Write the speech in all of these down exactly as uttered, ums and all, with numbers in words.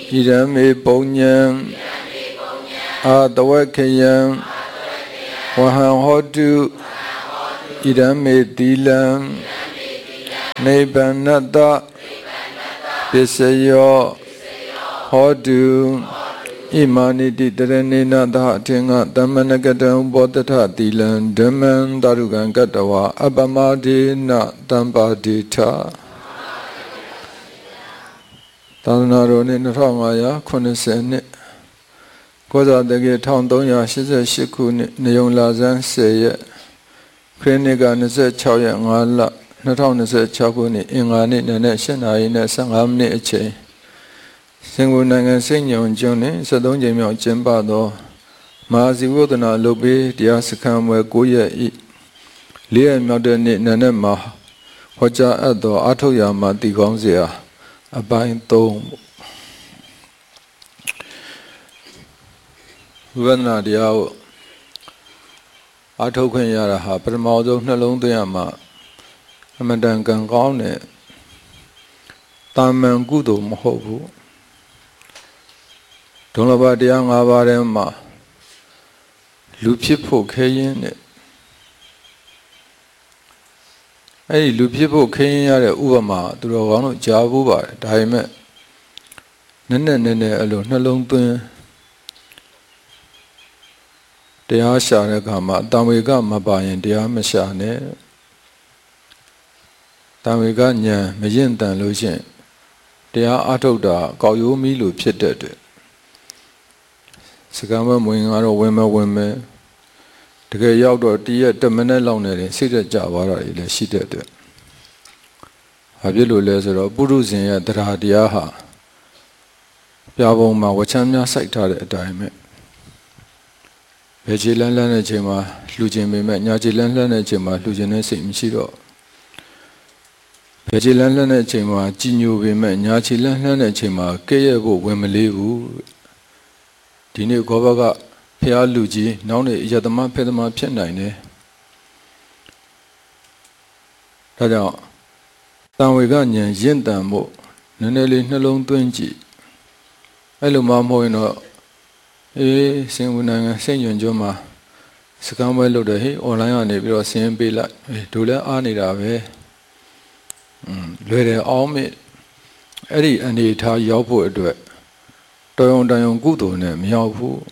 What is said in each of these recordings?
Irame Ponyan Adawakayan Wahan Hodu Irame Dilan Nebanada Pisayo Hodu Imani di Drenina Dhatinga Damanagadan Bodhata Dilan Daman Darugan Gadawa Abamadi Na Dambadita Tanaroni Ramaya Kunisene Goza Degi Tandoya Shiza Shikuni Neon Lazan Seye Kreniga Nese Chaya Ngala Naton Nese Chakuni Ingani Nene Shanai Sangamni Eche Single Nangan Senior Johnny, Sadon Jamie Jembado, Mazi Wodana Lobe, Diasakam where Goya eat. Lia Modern Nanema, Hoja Ado, Atoyama, Digonzia, a buying dome. Vena Diao Atokan Yaraha, Permodo, Nalong Diama, Amadan Gangone, Taman Gudo Mohobu. Don't know about the young Avarema Lupipo Kayin. Hey, Lupipo Kayin at Ubama, the Rovano Jabuba, Diame Nene Nene alone, alone twin. They are Shanagama, Damiga Maba and Diamashane Damiganya, Majintan Lucian. They are Atoda, Gauyumi Lupit. Sagama Mwingaro women women to get Yaudo dear the Manelone, Sita Javara, ile she did. Habilu Lazaro, Buruzin at Radiaha Yavoma, Wachamia Saita at Dime Vegilan Lanajima, Lujim, Najilan Lanajima, Lujanes in Shiro Vegilan Lanajima, Ginu women, Najilan Lanajima, Gayabo, Wemelivu. Dini Gobaga Pia Luji, Noni Yadama Pedama Pianine. Tada Tanwigan Yendamo, Nanelli Nalong Twenty. Eluma Moino, eh, Singuna, Saint Joma, Sakamwell de He, or Lion, Nebula, Saint Bela, Dula Anidave, Lede Alme, Eddie and the Ita Yapo do it. Toyon Dayon Gudo name Yapu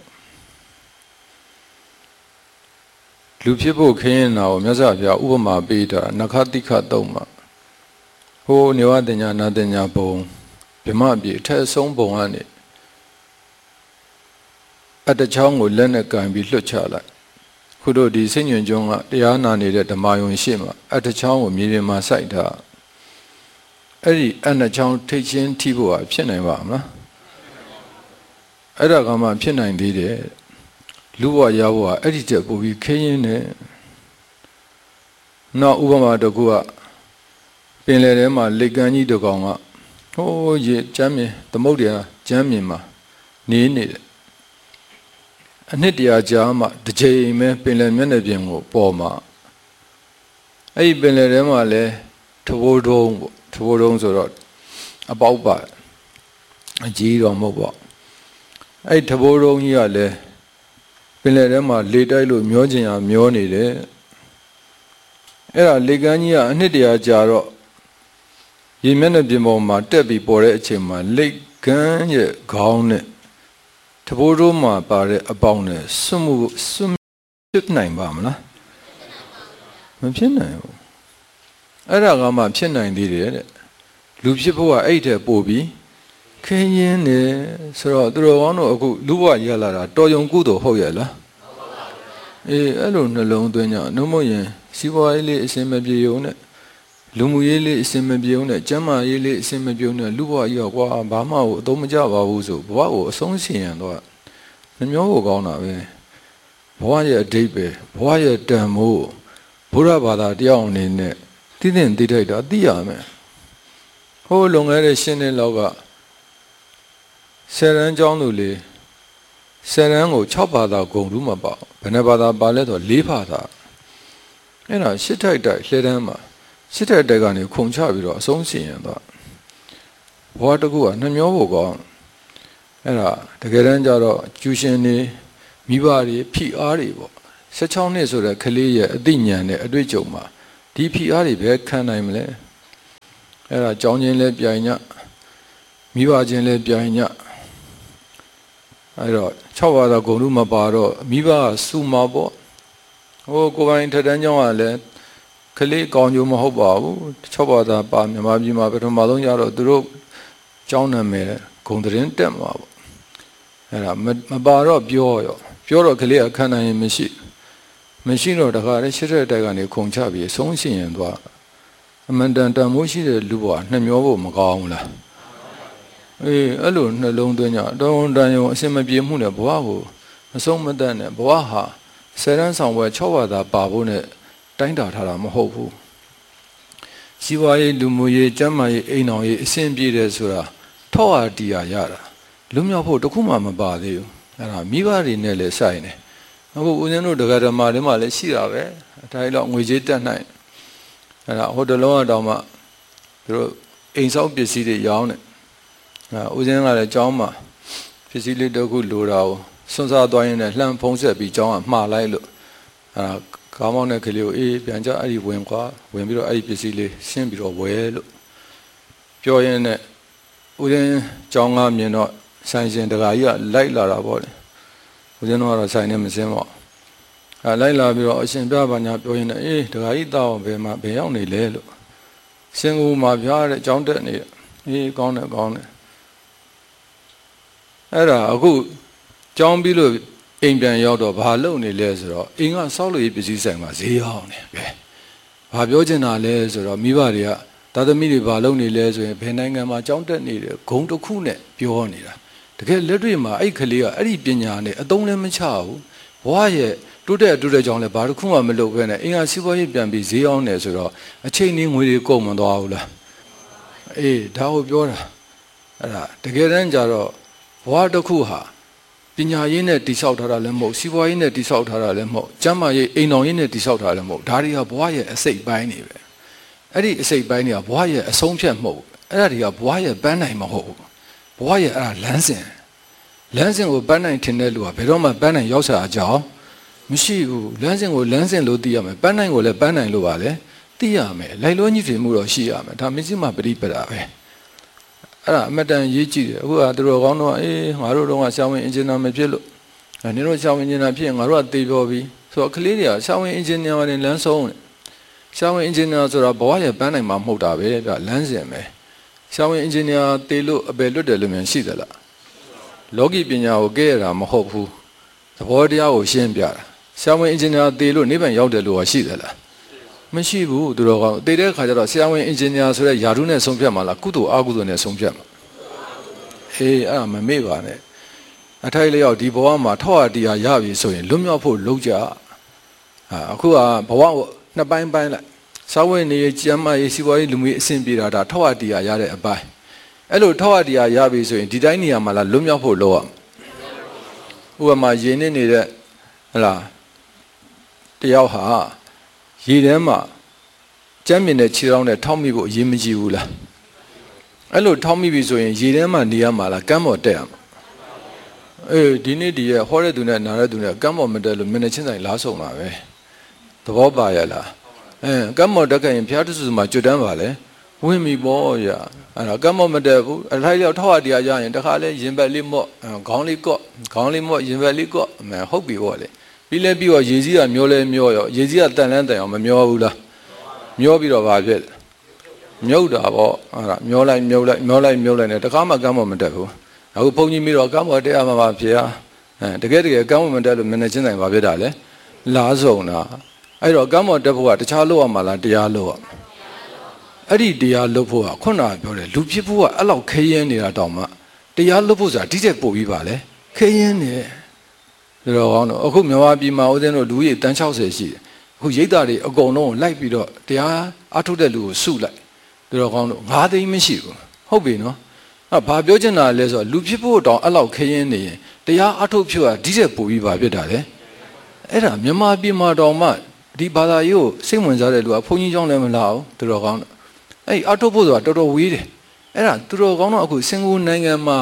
Lupipo Kain now, Mazavia, Ubama Beta, Nakatika Doma. Ho Nevadena Nadena Bone, Pimabi, Tesson Boani. At the Chang would learn a can be Luchala. Kudo di Senior Jonga, the Anna needed the Mayon Shima, at the Chang would meet my side. Eddie and the Chang teaching Tibo at Pianavama. Adagama Pianine did it. Lua Yawa edited Bobby Kayin. Now Ubama Dogua Pinlerema Legani Dogama. Oh, ye Jammy, the Modia, Jamima, Nini. Anidia Jama, the J. Me Pinlemenabingo, Poma. A Pinlerema le toward home, toward home, so about by a G or mobile. I Taboro Yale Pilerema later look Myogia Mioni. Era Legania Nidia Jaro Yemenabimoma Debbie Bore Chima Lake Ganye Gaune Taboroma Bare Abone Sumu Sum Nine Bamna Piano Era Gama Pianine did it. Lupipoa ate a bobby. Kenyan, so Drovano, Lua Yala, Toyon Gudo Hoyala. Eh, alone alone, Dunya, no more. Siwaili is in Mabione, Lumuyili is in Mabione, Jama Yili is in Mabione, Lua Yawa, Bama, Domajava Uzo, Wow, Sonsi and what. The Myo gone away. Why a depe, why a demo, Purabada down in it. Didn't detect a diame. How long are they sending loga? Seran Johnuli Seran or Choppada go room about, Penabada ballet or Lipada. And I sit like that, Ledema. Sit at the gun, Conchavi or Sonsi and that. What a good, and you're gone. အဲ့ဒါတကယ်တမ်းကျတော့ကျူရှင်နေမိဘတွေဖိအားတွေပေါ့十六နှစ်ဆိုတဲ့ကလေးရဲ့အသိဉာဏ်နဲ့အတွေ့အကြုံမှာဒီဖိအားတွေပဲခံနိုင်မလဲအဲ့ဒါကြောင်းချင်းလဲပြိုင်ညမိဘချင်းလဲပြိုင်ညအဲ့တော့၆ဘာသာဂုဏ်တို့မပါတော့မိဘစုမှာပေါ့ဟိုကိုပိုင်ထက်တန်းကျောင်းကလည်းကလေးကောင်းကျိုးမဟုတ်ပါဘူး၆ဘာသာပါမြန်မာပြည်မှာပထမဆုံးရတော့သူတို့ကျောင်းနာမည်ဂုံတရင်တက်မှာပေါ့အဲ့ဒါမပါတော့ပြောရောပြောတော့ကလေးအခန်းနိုင်ရင်မရှိမရှိတော့တခါတည်းရှစ်ရက်တက်ကနေခုံချပြီးဆုံးရှင်ရင်သွားအမှန်တန်တန်မိုးရှိတဲ့လူဘွားနှမျောဖို့မကောင်းဘူးလားအေးအဲ့လိုနှလုံးသွင်းကြတောင်းတန်ရုံအစင်မပြေမှုနဲ့ဘဝကိုမဆုံးမတတ်နဲ့ဘဝဟာဆယ်တန်းဆောင်ပွဲ၆ဘာသာပါဖို့နဲ့တိုင်းတာထားတာမဟုတ်ဘူးစီးပွားရေးလူမှုရေးကျန်းမာရေးအိမ်တော်ရေးအဆင်ပြေတယ်ဆိုတာထောက်အားတရားရတာလွမြောက်ဖို့တခုမှမပါသေးဘူးအဲ့ဒါမိဘတွေနဲ့လည်းဆိုင်နေအခုဦးဇင်းတို့ဒကာဓမ္မတွေမှာလည်းရှိတာပဲအတိုင်းတော့ငွေကြေးတက်နိုင်အဲ့ဒါဟိုတလုံးအတောင်မှသူတို့အိမ်ဆောက်ပစ္စည်းတွေရောင်းတယ်အဲဦးဇင်းကလည်းကျောင်းမှာပစ္စည်းလေးတစ်ခုလိုတာကိုစွန့်စားသွားရင်းနဲ့လှမ်းဖုံးဆက်ပြီးကျောင်းကမှားလိုက်လို့အဲကားမောင်းတဲ့ကလေးကိုအေးပြန်ကြအဲ့ဒီဝင်ခွာဝင်ပြီးတော့အဲ့ဒီပစ္စည်းလေးရှင်းပြီးတော့ဝဲလို့ပြောရင်းနဲ့ဦးဇင်းကျောင်းကမြင်တော့ဆိုင်ရှင်တကာကြီးကလိုက်လာတာပေါ့လေဦးဇင်းတို့ကတော့ဆိုင်နဲ့မစင်းပေါ့အဲလိုက်လာပြီးတော့အရှင်ပြပါညာပြောရင်းနဲ့အေးတကာကြီးတောင်းဘယ်မှာဘယ်ရောက်နေလဲလို့စင်ကူမှာပြားတဲ့ကျောင်းတက်နေအေးကောင်းတယ်ကောင်းတယ်အဲ့ဒါအခုကျောင်းပြီးလို့အိမ်ပြန်ရောက်တော့ဘာလုပ်နေလဲဆိုတော့အိမ်ကဆောက်လို့ရေးပစ္စည်းဆိုင်မှာဈေးရောက်နေပဲဘာပြောချင်တာလဲဆိုတော့မိဘတွေကသာသမီတွေဘာလုပ်နေလဲဆိုရင်ဘယ်နိုင်ငံမှာကျောင်းတက်နေတယ်ဂုံတစ်ခုနဲ့ပြောနေတာတကယ်လက်တွေ့မှာအဲ့ကလေးကအဲ့ဒီပညာနဲ့အသုံးလည်းမချဘူးဘဝရဲ့တိုးတက်တိုးတက်ကြောင်းလည်းဘာတစ်ခုမှမလုပ်ဘဲနဲ့အင်္ဂါစီးပွားရေးပြန်ပြီးဈေးရောက်နေဆိုတော့အချိန်ကြီးငွေတွေကုန်မသွားဘူးလားအေးဒါကိုပြောတာအဲ့ဒါတကယ်တမ်းကျတော့ဘဝတစ်ခုဟာပညာရေးနဲ့တိဆောက်ထားတာလည်းမဟုတ်စီးပွားရေးနဲ့တိဆောက်ထားတာလည်းမဟုတ်ကျန်းမာရေးအိမ်တော်ရေးနဲ့တိဆောက်ထားတာလည်းမဟုတ်ဒါတွေကဘဝရဲ့အစိတ်ပိုင်းတွေပဲအဲ့ဒီအစိတ်ပိုင်းတွေကဘဝရဲ့အဆုံးဖြတ်မဟုတ်အဲ့ဒါတွေကဘဝရဲ့ပန်းနိုင်မဟုတ်ဘဝရဲ့အဲ့ဒါလမ်းစဉ်လမ်းစဉ်ကိုပန်းနိုင်ထင်တဲ့လူကဘယ်တော့မှပန်းနိုင်ရောက်စားအကြောင်းမရှိဘူးလမ်းစဉ်ကိုလမ်းစဉ်လို့သိရမယ်ပန်းနိုင်ကိုလည်းပန်းနိုင်လို့ပါလေသိရမယ်လိုက်လို့ညှိဖြစ်မှုတော့ရှိရမယ်ဒါမရှိမှပရိပဒါပဲအဲ့ဒါအမတန်ရေးကြည့်တယ်အခုကသူတို့ကောင်းတော့အေးငါတို့တော့ဆာဝင်အင်ဂျင်နာမဖြစ်လို့အဲနင်တို့ဆာဝင်အင်ဂျင်နာဖြစ်ရင်ငါတို့ကသေပြောပြီဆိုတော့ကလေးတွေကဆာဝင်အင်ဂျင်နာတွေလမ်းဆုံးတယ်ဆာဝင်အင်ဂျင်နာဆိုတာဘဝရဲ့ပန်းနိုင်မှာမဟုတ်တာပဲဗျလမ်းစဉ်ပဲဆာဝင်အင်ဂျင်နာသေလို့အပယ်လွတ်တယ်လို့မြန်ရှိသလားလောကီပညာကိုကဲရတာမဟုတ်ဘူးသဘောတရားကိုရှင်းပြတာဆာဝင်အင်ဂျင်နာသေလို့နိဗ္ဗာန်ရောက်တယ်လို့ရှိသလားမရှိဘူးသူတော်ကောင်းသေတဲ့ခါကျတော့ဆရာဝန်အင်ဂျင်နီယာဆိုတဲ့ယာရုနဲ့ဆုံးဖြတ်မှာလားကုသိုလ်အကုသိုလ်နဲ့ဆုံးဖြတ်မှာအေးအဲ့ဒါမမေ့ပါနဲ့အထိုက်လျောက်ဒီဘဝမှာထောက်အတရားရပြီဆိုရင်လွတ်မြောက်ဖို့လုပ်ကြဟာအခုကဘဝကိုနှစ်ပိုင်းပိုင်းလိုက်စာဝတ်နေရေးကျမ်းမာရေးစီးပွားရေးလူမှုရေးအဆင်ပြေတာဒါထောက်အတရားရတဲ့အပိုင်းအဲ့လိုထောက်အတရားရပြီဆိုရင်ဒီတိုင်းနေရာမှာလားလွတ်မြောက်ဖို့လုပ်ရဥပမာယဉ်နေနေတဲ့ဟလာတယောက်ဟာရေထဲမှာကြမ်းမြင်တဲ့ခြေထောက်နဲ့ထောက်မိဖို့အရေးမကြီးဘူးလားအဲ့လိုထောက်မိပြီဆိုရင်ရေထဲမှာနေရမှာလားကမ်းပေါ်တက်ရမှာအေးဒီနေ့ဒီရဲ့ဟောတဲ့သူနဲ့နားတဲ့သူနဲ့ကမ်းပေါ်မတက်လို့မျက်နှာချင်းဆိုင်လားဆုံးတာပဲသဘောပါရလားအဲကမ်းပေါ်တက်ခဲ့ရင်ဘုရားတဆူမှာကျွတ်တန်းပါလေဝင်ပြီပေါ့ရအဲ့ဒါကမ်းပေါ်မတက်ဘူးအထိုက်ရောက်ထောက်ရတရားရရင်တခါလဲရင်ဘက်လေးမော့ခေါင်းလေးကော့ခေါင်းလေးမော့ရင်ဘက်လေးကော့အမှန်ဟုတ်ပြီပေါ့လေပြီးလဲပြီးတော့ရေကြီးကမျောလဲမျောရောရေကြီးကတန်လန်းတန်အောင်မမျောဘူးလားမျောပြီးတော့ဘာဖြစ်လဲမြုပ်တာပေါ့အဲ့ဒါမျောလိုက်မြုပ်လိုက်မျောလိုက်မြုပ်လိုက်နဲ့တခါမှကမ်းပေါ်မတက်ဘူးအခုဘုန်းကြီးမိတော့ကမ်းပေါ်တက်ရမှာပါဖေဟာအဲတကယ်တကယ်ကမ်းပေါ်မတက်လို့မျက်နှာချင်းဆိုင်ဘာဖြစ်တာလဲလားဆုံးတာအဲ့တော့ကမ်းပေါ်တက်ဖို့ကတခြားလို့ရမှာလားတရားလို့ရအဲ့ဒီတရားလို့ဖို့ကခုနကပြောတယ်လူဖြစ်ဖို့ကအဲ့လောက်ခဲရင်နေတာတောင်မှတရားလို့ဖို့ဆိုတာဒီတဲ့ပို့ပြီးပါလေခဲရင်နေဒါတော့ကောင်းတော့အခုမြန်မာပြည်မှာဦးဇင်းတို့လူကြီးတန်း၆၀ရှိတယ်အခုရိတ်သားတွေအကုန်လုံးကိုလိုက်ပြီးတော့တရားအထုတ်တဲ့လူကိုစုလိုက်ဒါတော့ကောင်းတော့၅သိန်းမရှိဘူးဟုတ်ပြီနော်အဲ့ဘာပြောချင်တာလဲဆိုတော့လူဖြစ်ဖို့တောင်အဲ့လောက်ခရင်နေရင်တရားအထုတ်ဖြစ်တာဒီတဲ့ပို့ပြီးပါဖြစ်တာလေအဲ့ဒါမြန်မာပြည်မှာတောင်မှဒီဘာသာရေးကိုစိတ်ဝင်စားတဲ့လူကဘုန်းကြီးကျောင်းလည်းမလာဘူးဒါတော့ကောင်းတော့အဲ့အထုတ်ဖို့ဆိုတာတော်တော်ဝေးတယ်အဲ့ဒါသူတော်ကောင်းတော့အခုစင်ကာပူနိုင်ငံမှာ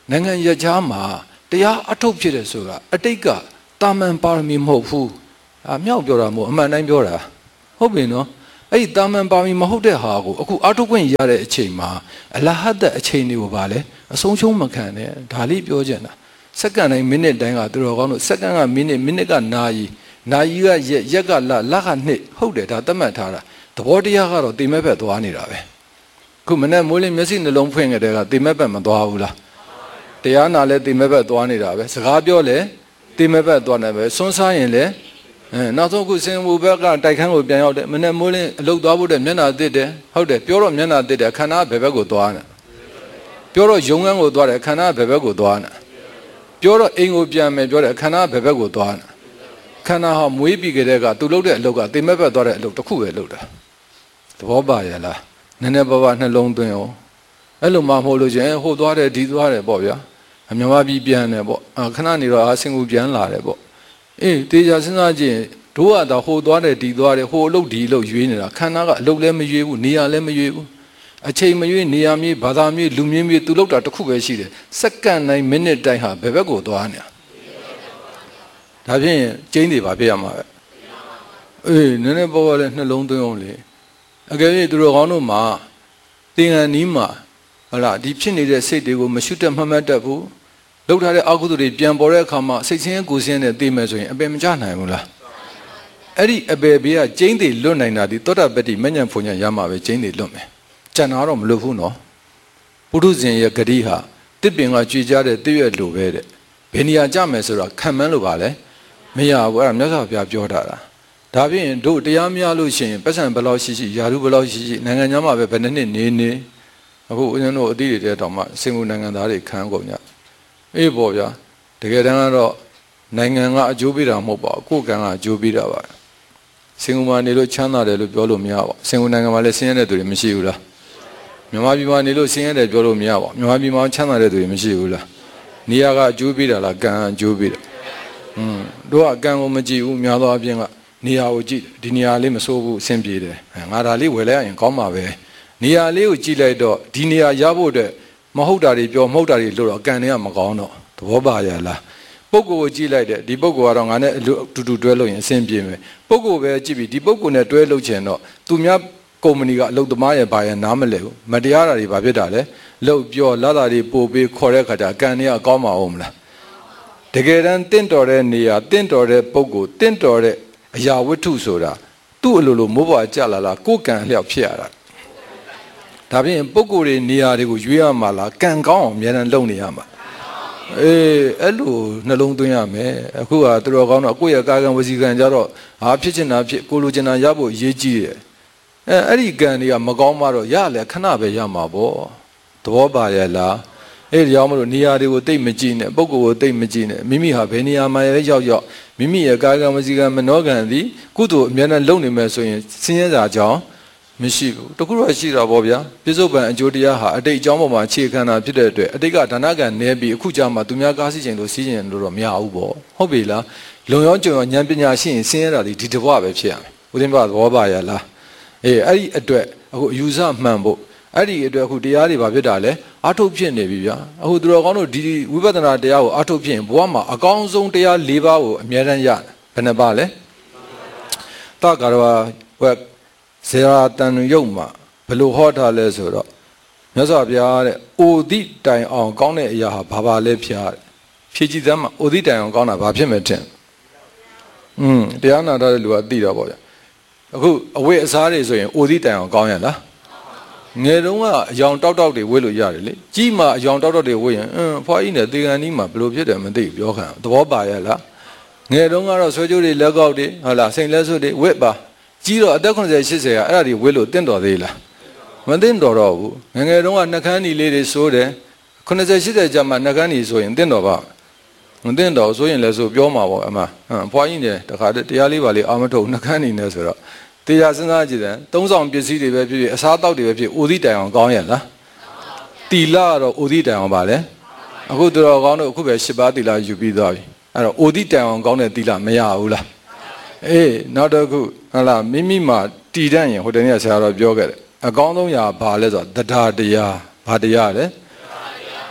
နိုင်ငံရခြားမှာတရားအထုတ်ဖြစ်တယ်ဆိုတာအတိတ်ကတာမန်ပါရမီမဟုတ်ဘူးအမြောက်ပြောတာမဟုတ်အမှန်တိုင်းပြောတာဟုတ်ပြီနော်အဲ့ဒီတာမန်ပါရမီမဟုတ်တဲ့ဟာကိုအခုအထုတ်ခွင့်ရတဲ့အချိန်မှာအလဟတ်တဲ့အချိန်တွေကိုပါလဲအဆုံးရှုံးမခံနဲ့ဒါလေးပြောချင်တာစက္ကန့်တိုင်းမိနစ်တိုင်းကသူတော်ကောင်းတို့စက္ကန့်ကမိနစ်မိနစ်ကနာရီနာရီကရက်ရက်ကလလကနှစ်ဟုတ်တယ်ဒါသတ်မှတ်ထားတာသဘောတရားကတော့တိမဲ့ဘက်သွားနေတာပဲခုမနေ့မိုးလင်းမျက်စိနှလုံးဖွင့်ခဲ့တဲ့ကတိမဲ့ဘက်မသွားဘူးလားတရားနာလဲတိမဲ့ဘက်သွားနေတာပဲစကားပြောလဲတိမဲ့ဘက်သွားနေပဲစွန်းစားရင်လဲအဲနောက်ဆုံးခုစင်ဘူဘက်ကတိုက်ခန်းကိုပြန်ရောက်တယ်မနေ့မိုးလင်းအလုတ်သွားဖို့တဲ့မျက်နှာတစ်တယ်ဟုတ်တယ်ပြောတော့မျက်နှာတစ်တယ်ခန္ဓာဘယ်ဘက်ကိုသွားနေပြောတော့ယုံငန်းကိုသွားတယ်ခန္ဓာဘယ်ဘက်ကိုသွားနေပြောတော့အိမ်ကိုပြန်မယ်ပြောတယ်ခန္ဓာဘယ်ဘက်ကိုသွားနေခန္ဓာဟာမွေးပြီးကြတဲ့ကသူလုပ်တဲ့အလုပ်ကတိမဲ့ဘက်သွားတဲ့အလုပ်တစ်ခုပဲလုပ်တာသဘောပါရဲ့လားနည်းနည်းပါးပါးနှလုံးသွင်းအောင်အဲ့လိုမှမဟုတ်လို့ချင်းဟိုသွားတယ်ဒီသွားတယ်ပေါ့ဗျာအမြမပြီးပြန်တယ်ပေါ့ခဏနေတော့အစင်ကူပြန်လာတယ်ပေါ့အေးတေချာစဉ်းစားကြည့်တို့ကတော့ဟိုသွားတယ်ဒီသွားတယ်ဟိုအလုပ်ဒီအလုပ်ရွေးနေတာခန္ဓာကအလုပ်လည်းမရွေးဘူးနေရာလည်းမရွေးဘူးအချိန်မရွေးနေရာမြေဘာသာမြေလူမျိုးမြေသူလုပ်တာတစ်ခုပဲရှိတယ်စက္ကန့်တိုင်းမိနစ်တိုင်းဟာဘယ်ဘက်ကိုသွားနေတာဒါဖြင့်ကျင်းတွေပါပြရမှာပဲအေးနည်းနည်းပေါ်ပေါ်လေးနှလုံးသွင်းအောင်လေအကယ်၍သူတို့ကောင်းတို့မှာသင်္ကန်းနီးမှာဟုတ်လားဒီဖြစ်နေတဲ့စိတ်တွေကိုမရှုတတ်မှတ်မှတ်တတ်ဘူးလောက်ထားတဲ့အကုသိုလ်တွေပြန်ပေါ်တဲ့အခါမှာစိတ်ဆင်းရဲကိုယ်ဆင်းရဲသိမယ်ဆိုရင်အပယ်မကျနိုင်ဘူးလားအဲ့ဒီအပယ်ဘေးကကျင်းတွေလွတ်နိုင်တာဒီသောတာပတ္တိမဉ္ဇဉ်ဖွညာရမှာပဲကျင်းတွေလွတ်မယ်ကျန်တာတော့မလွတ်ဘူးနော်ပုထုဇဉ်ရဲ့ဂတိဟာတစ်ပင်ကကြွေကြတဲ့တည့်ရွက်လိုပဲတဲ့ဘယ်နေရာကြမယ်ဆိုတာခံမှန်းလို့ပါလဲမရဘူးအဲ့ဒါမြတ်စွာဘုရားပြောတာဒါဖြင့်တို့တရားများလို့ရှိရင်ပတ်စံဘယ်လောက်ရှိရှိယာရုဘယ်လောက်ရှိရှိနိုင်ငံခြားမှာပဲဘယ်နှစ်နှစ်နေနေအခုဦးဇင်းတို့အတိတွေတဲ့တောင်မှစင်ကူနိုင်ငံသားတွေခံကုန်ကြအေးပေါ့ဗျာတကယ်တမ်းကတော့နိုင်ငံကအကျိုးပေးတာမဟုတ်ပါဘူးကိုယ်ကံကအကျိုးပေးတာပါစင်ကူမှာနေလို့ချမ်းသာတယ်လို့ပြောလို့မရပါဘူးစင်ကူနိုင်ငံမှာလည်းဆင်းရဲတဲ့သူတွေမရှိဘူးလားမြန်မာပြည်မှာနေလို့ဆင်းရဲတယ်ပြောလို့မရပါဘူးမြန်မာပြည်မှာချမ်းသာတဲ့သူတွေမရှိဘူးလားနေရာကအကျိုးပေးတာလားကံအကျိုးပေးတာอืมတို့ကကံကိုမကြည့်ဘူးများသောအားဖြင့်ကနေရာကိုကြည့်ဒီနေရာလေးမဆိုးဘူးအဆင်ပြေတယ်ငါဒါလေးဝယ်လိုက်ရင်ကောင်းမှာပဲနေရာလေးကိုကြည့်လိုက်တော့ဒီနေရာရဖို့အတွက်မဟုတ်တာတွေပြောမဟုတ်တာတွေလို့တော့ကံတွေကမကောင်းတော့သဘောပါရလားပုဂ္ဂိုလ်ကိုကြည့်လိုက်တယ်ဒီပုဂ္ဂိုလ်ကတော့ငါနဲ့အတူတူတွဲလို့ရင်အဆင်ပြေမယ်ပုဂ္ဂိုလ်ပဲကြည့်ပြီးဒီပုဂ္ဂိုလ်နဲ့တွဲလို့ချင်တော့သူများကုမ္ပဏီကအလုပ်သမားရဲ့ဘာရဲ့နားမလဲဘူးမတရားတာတွေဘာဖြစ်တာလဲလှုပ်ပြောလာတာတွေပို့ပေးခေါ်တဲ့ခါကျကံတွေကကောင်းမှာအောင်မလားတကယ်တမ်းတင့်တော်တဲ့နေရာတင့်တော်တဲ့ပုဂ္ဂိုလ်တင့်တော်တဲ့အရာဝတ္ထုဆိုတာသူ့အလိုလိုမိုးပွားကြလာလားကိုယ်ကံလျောက်ဖြစ်ရတာဒါဖြင့်ပုဂ္ဂိုလ်တွေနေရာတွေကိုရွေးရမှာလားကံကောင်းအောင်အများနဲ့လုပ်နေရမှာအေးအဲ့လိုနှလုံးသွင်းရမယ်အခုကသူတော်ကောင်းတော့ကိုယ့်ရဲ့ကာကံဝစီကံကြတော့ဟာဖြစ်ချင်တာဖြစ်ကိုလိုချင်တာရဖို့အရေးကြီးတယ်အဲအဲ့ဒီကံတွေကမကောင်းမှတော့ရလေခဏပဲရမှာပေါ့သဘောပါရဲ့လားအဲ့ဒီကြောင့်မလို့နေရာတွေကိုတိတ်မကြည့်နဲ့ပုဂ္ဂိုလ်ကိုတိတ်မကြည့်နဲ့မိမိဟာဘယ်နေရာမှာလဲရောက်ရောက်မိမိရဲ့ကာကံဝစီကံမနောကံသည်ကုသိုလ်အများနဲ့လုပ်နေမယ်ဆိုရင်ဆင်းရဲတာကြောင့်မရှိဘူးတခုတော့ရှိတာပေါ့ဗျာပြစ္ဆုတ်ပံအကျိုးတရားဟာအတိတ်အကြောင်းပေါ်မှာအခြေခံတာဖြစ်တဲ့အတွက်အတိတ်ကဒါနကံနဲပြီးအခုကြာမှသူများကားစီခြင်းလို့စီးခြင်းလို့တော့မရဘူးပေါ့ဟုတ်ပြီလားလုံရောကြုံရောဉာဏ်ပညာရှိရင်ဆင်းရဲတာဒီတဘွပဲဖြစ်ရမယ်ဦးသိန်းပါသဘောပါရလားအေးအဲ့ဒီအတွက်အခုအယူဆမှန်ဖို့အဲ့ဒီအတွက်အခုတရားတွေဘာဖြစ်တာလဲအာထုတ်ဖြစ်နေပြီဗျာအခုသူတော်ကောင်းတို့ဒီဝိပဿနာတရားကိုအာထုတ်ဖြစ်ရင်ဘဝမှာအကောင်းဆုံးတရား၄ပါးကိုအမြဲတမ်းရဘယ်နှပါလဲတက္ကရာဝက်ဇေရာတန်ရုပ်မှာဘယ်လိုဟောထားလဲဆိုတော့မြတ်စွာဘုရားတဲ့အိုတိတိုင်အောင်ကောင်းတဲ့အရာဟာဘာပါလဲဖျားတဲ့ဖြည့်ကြည့်သမ်းမှာအိုတိတိုင်အောင်ကောင်းတာဘာဖြစ်မဲ့ထင်อืมတရားနာတဲ့လူကသိတာပေါ့ဗျာအခုအဝိအစားတွေဆိုရင်အိုတိတိုင်အောင်ကောင်းရလားငယ်တုန်းကအယောင်တောက်တောက်တွေဝေ့လို့ရတယ်လေကြီးမှအယောင်တောက်တောက်တွေဝေ့ရင်အင်းဖွားကြီးနဲ့သေကန်ကြီးမှာဘယ်လိုဖြစ်တယ်မသိဘူးပြောခံသဘောပါရဲ့လားငယ်တုန်းကတော့ဆွဲကြိုးတွေလက်ကောက်တွေဟုတ်လားစိန်လက်စွပ်တွေဝေ့ပါကြီးတော့အသက်80 80ကအဲ့ဒါတွေဝေ့လို့တင့်တော်သေးလားမတင့်တော်တော့ဘူးငယ်ငယ်တုန်းကနှကန်းညီလေးတွေစိုးတယ်80 80ကျမှနှကန်းညီဆိုရင်တင့်တော်ပါမတင့်တော်ဆိုရင်လည်းဆိုပြောမှာပေါ့အမဟမ်ဖွားကြီးနဲ့တခါတရားလေးပါလေးအာမထုတ်နှကန်းညီနဲ့ဆိုတော့တရားစဉ်းစားကြည့်တယ်သုံးဆောင်ပစ္စည်းတွေပဲဖြစ်ဖြစ်အစားတောက်တွေပဲဖြစ်အိုသီးတိုင်အောင်ကောင်းရလားတီလာကတော့အိုသီးတိုင်အောင်ပါလေအခုသူတော်ကောင်းတို့အခုပဲ၈ပါးတီလာယူပြီးသွားပြီအဲ့တော့အိုသီးတိုင်အောင်ကောင်းတဲ့တီလာမရဘူးလားအေးနောက်တစ်ခုဟုတ်လားမိမိမှာတည်တတ်ရင်ဟိုတနေ့ဆရာတော်ပြောခဲ့တယ်အကောင်းဆုံးရာဘာလဲဆိုတော့တရားတရားဘာတရားလဲတ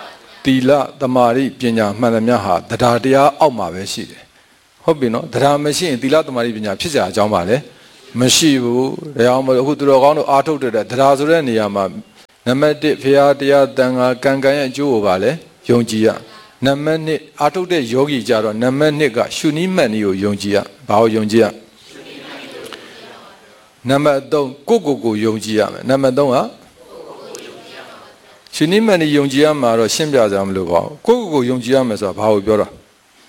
တီလတမာရိပညာမှန်သမျှဟာတရားတရားအောက်မှာပဲရှိတယ်ဟုတ်ပြီနော်တရားမရှိရင်တီလတမာရိပညာဖြစ်ကြအကြောင်းပါလေမရှိဘူးဒါကြောင့်မို့အခုသူတော်ကောင်းတို့အားထုတ်တဲ့တရားဆိုတဲ့နေရာမှာနံပါတ်တစ်ဖရာတရားတန်ခါကံကံရဲ့အကျိုးကိုပါလေယုံကြည်ရနံပါတ်နှစ်အားထုတ်တဲ့ယောဂီကြတော့နံပါတ်နှစ်ကရှုနည်းမှတ်နည်းကိုယုံကြည်ရဘာကိုယုံကြည်ရနံပါတ်သုံးကိုကိုကိုယုံကြည်ရမယ်နံပါတ်သုံးကရှုနည်းမှတ်နည်းယုံကြည်ရမှာတော့ရှင်းပြကြမလို့ပါကိုကိုကိုယုံကြည်ရမယ်ဆိုတာဘာကိုပြောတာ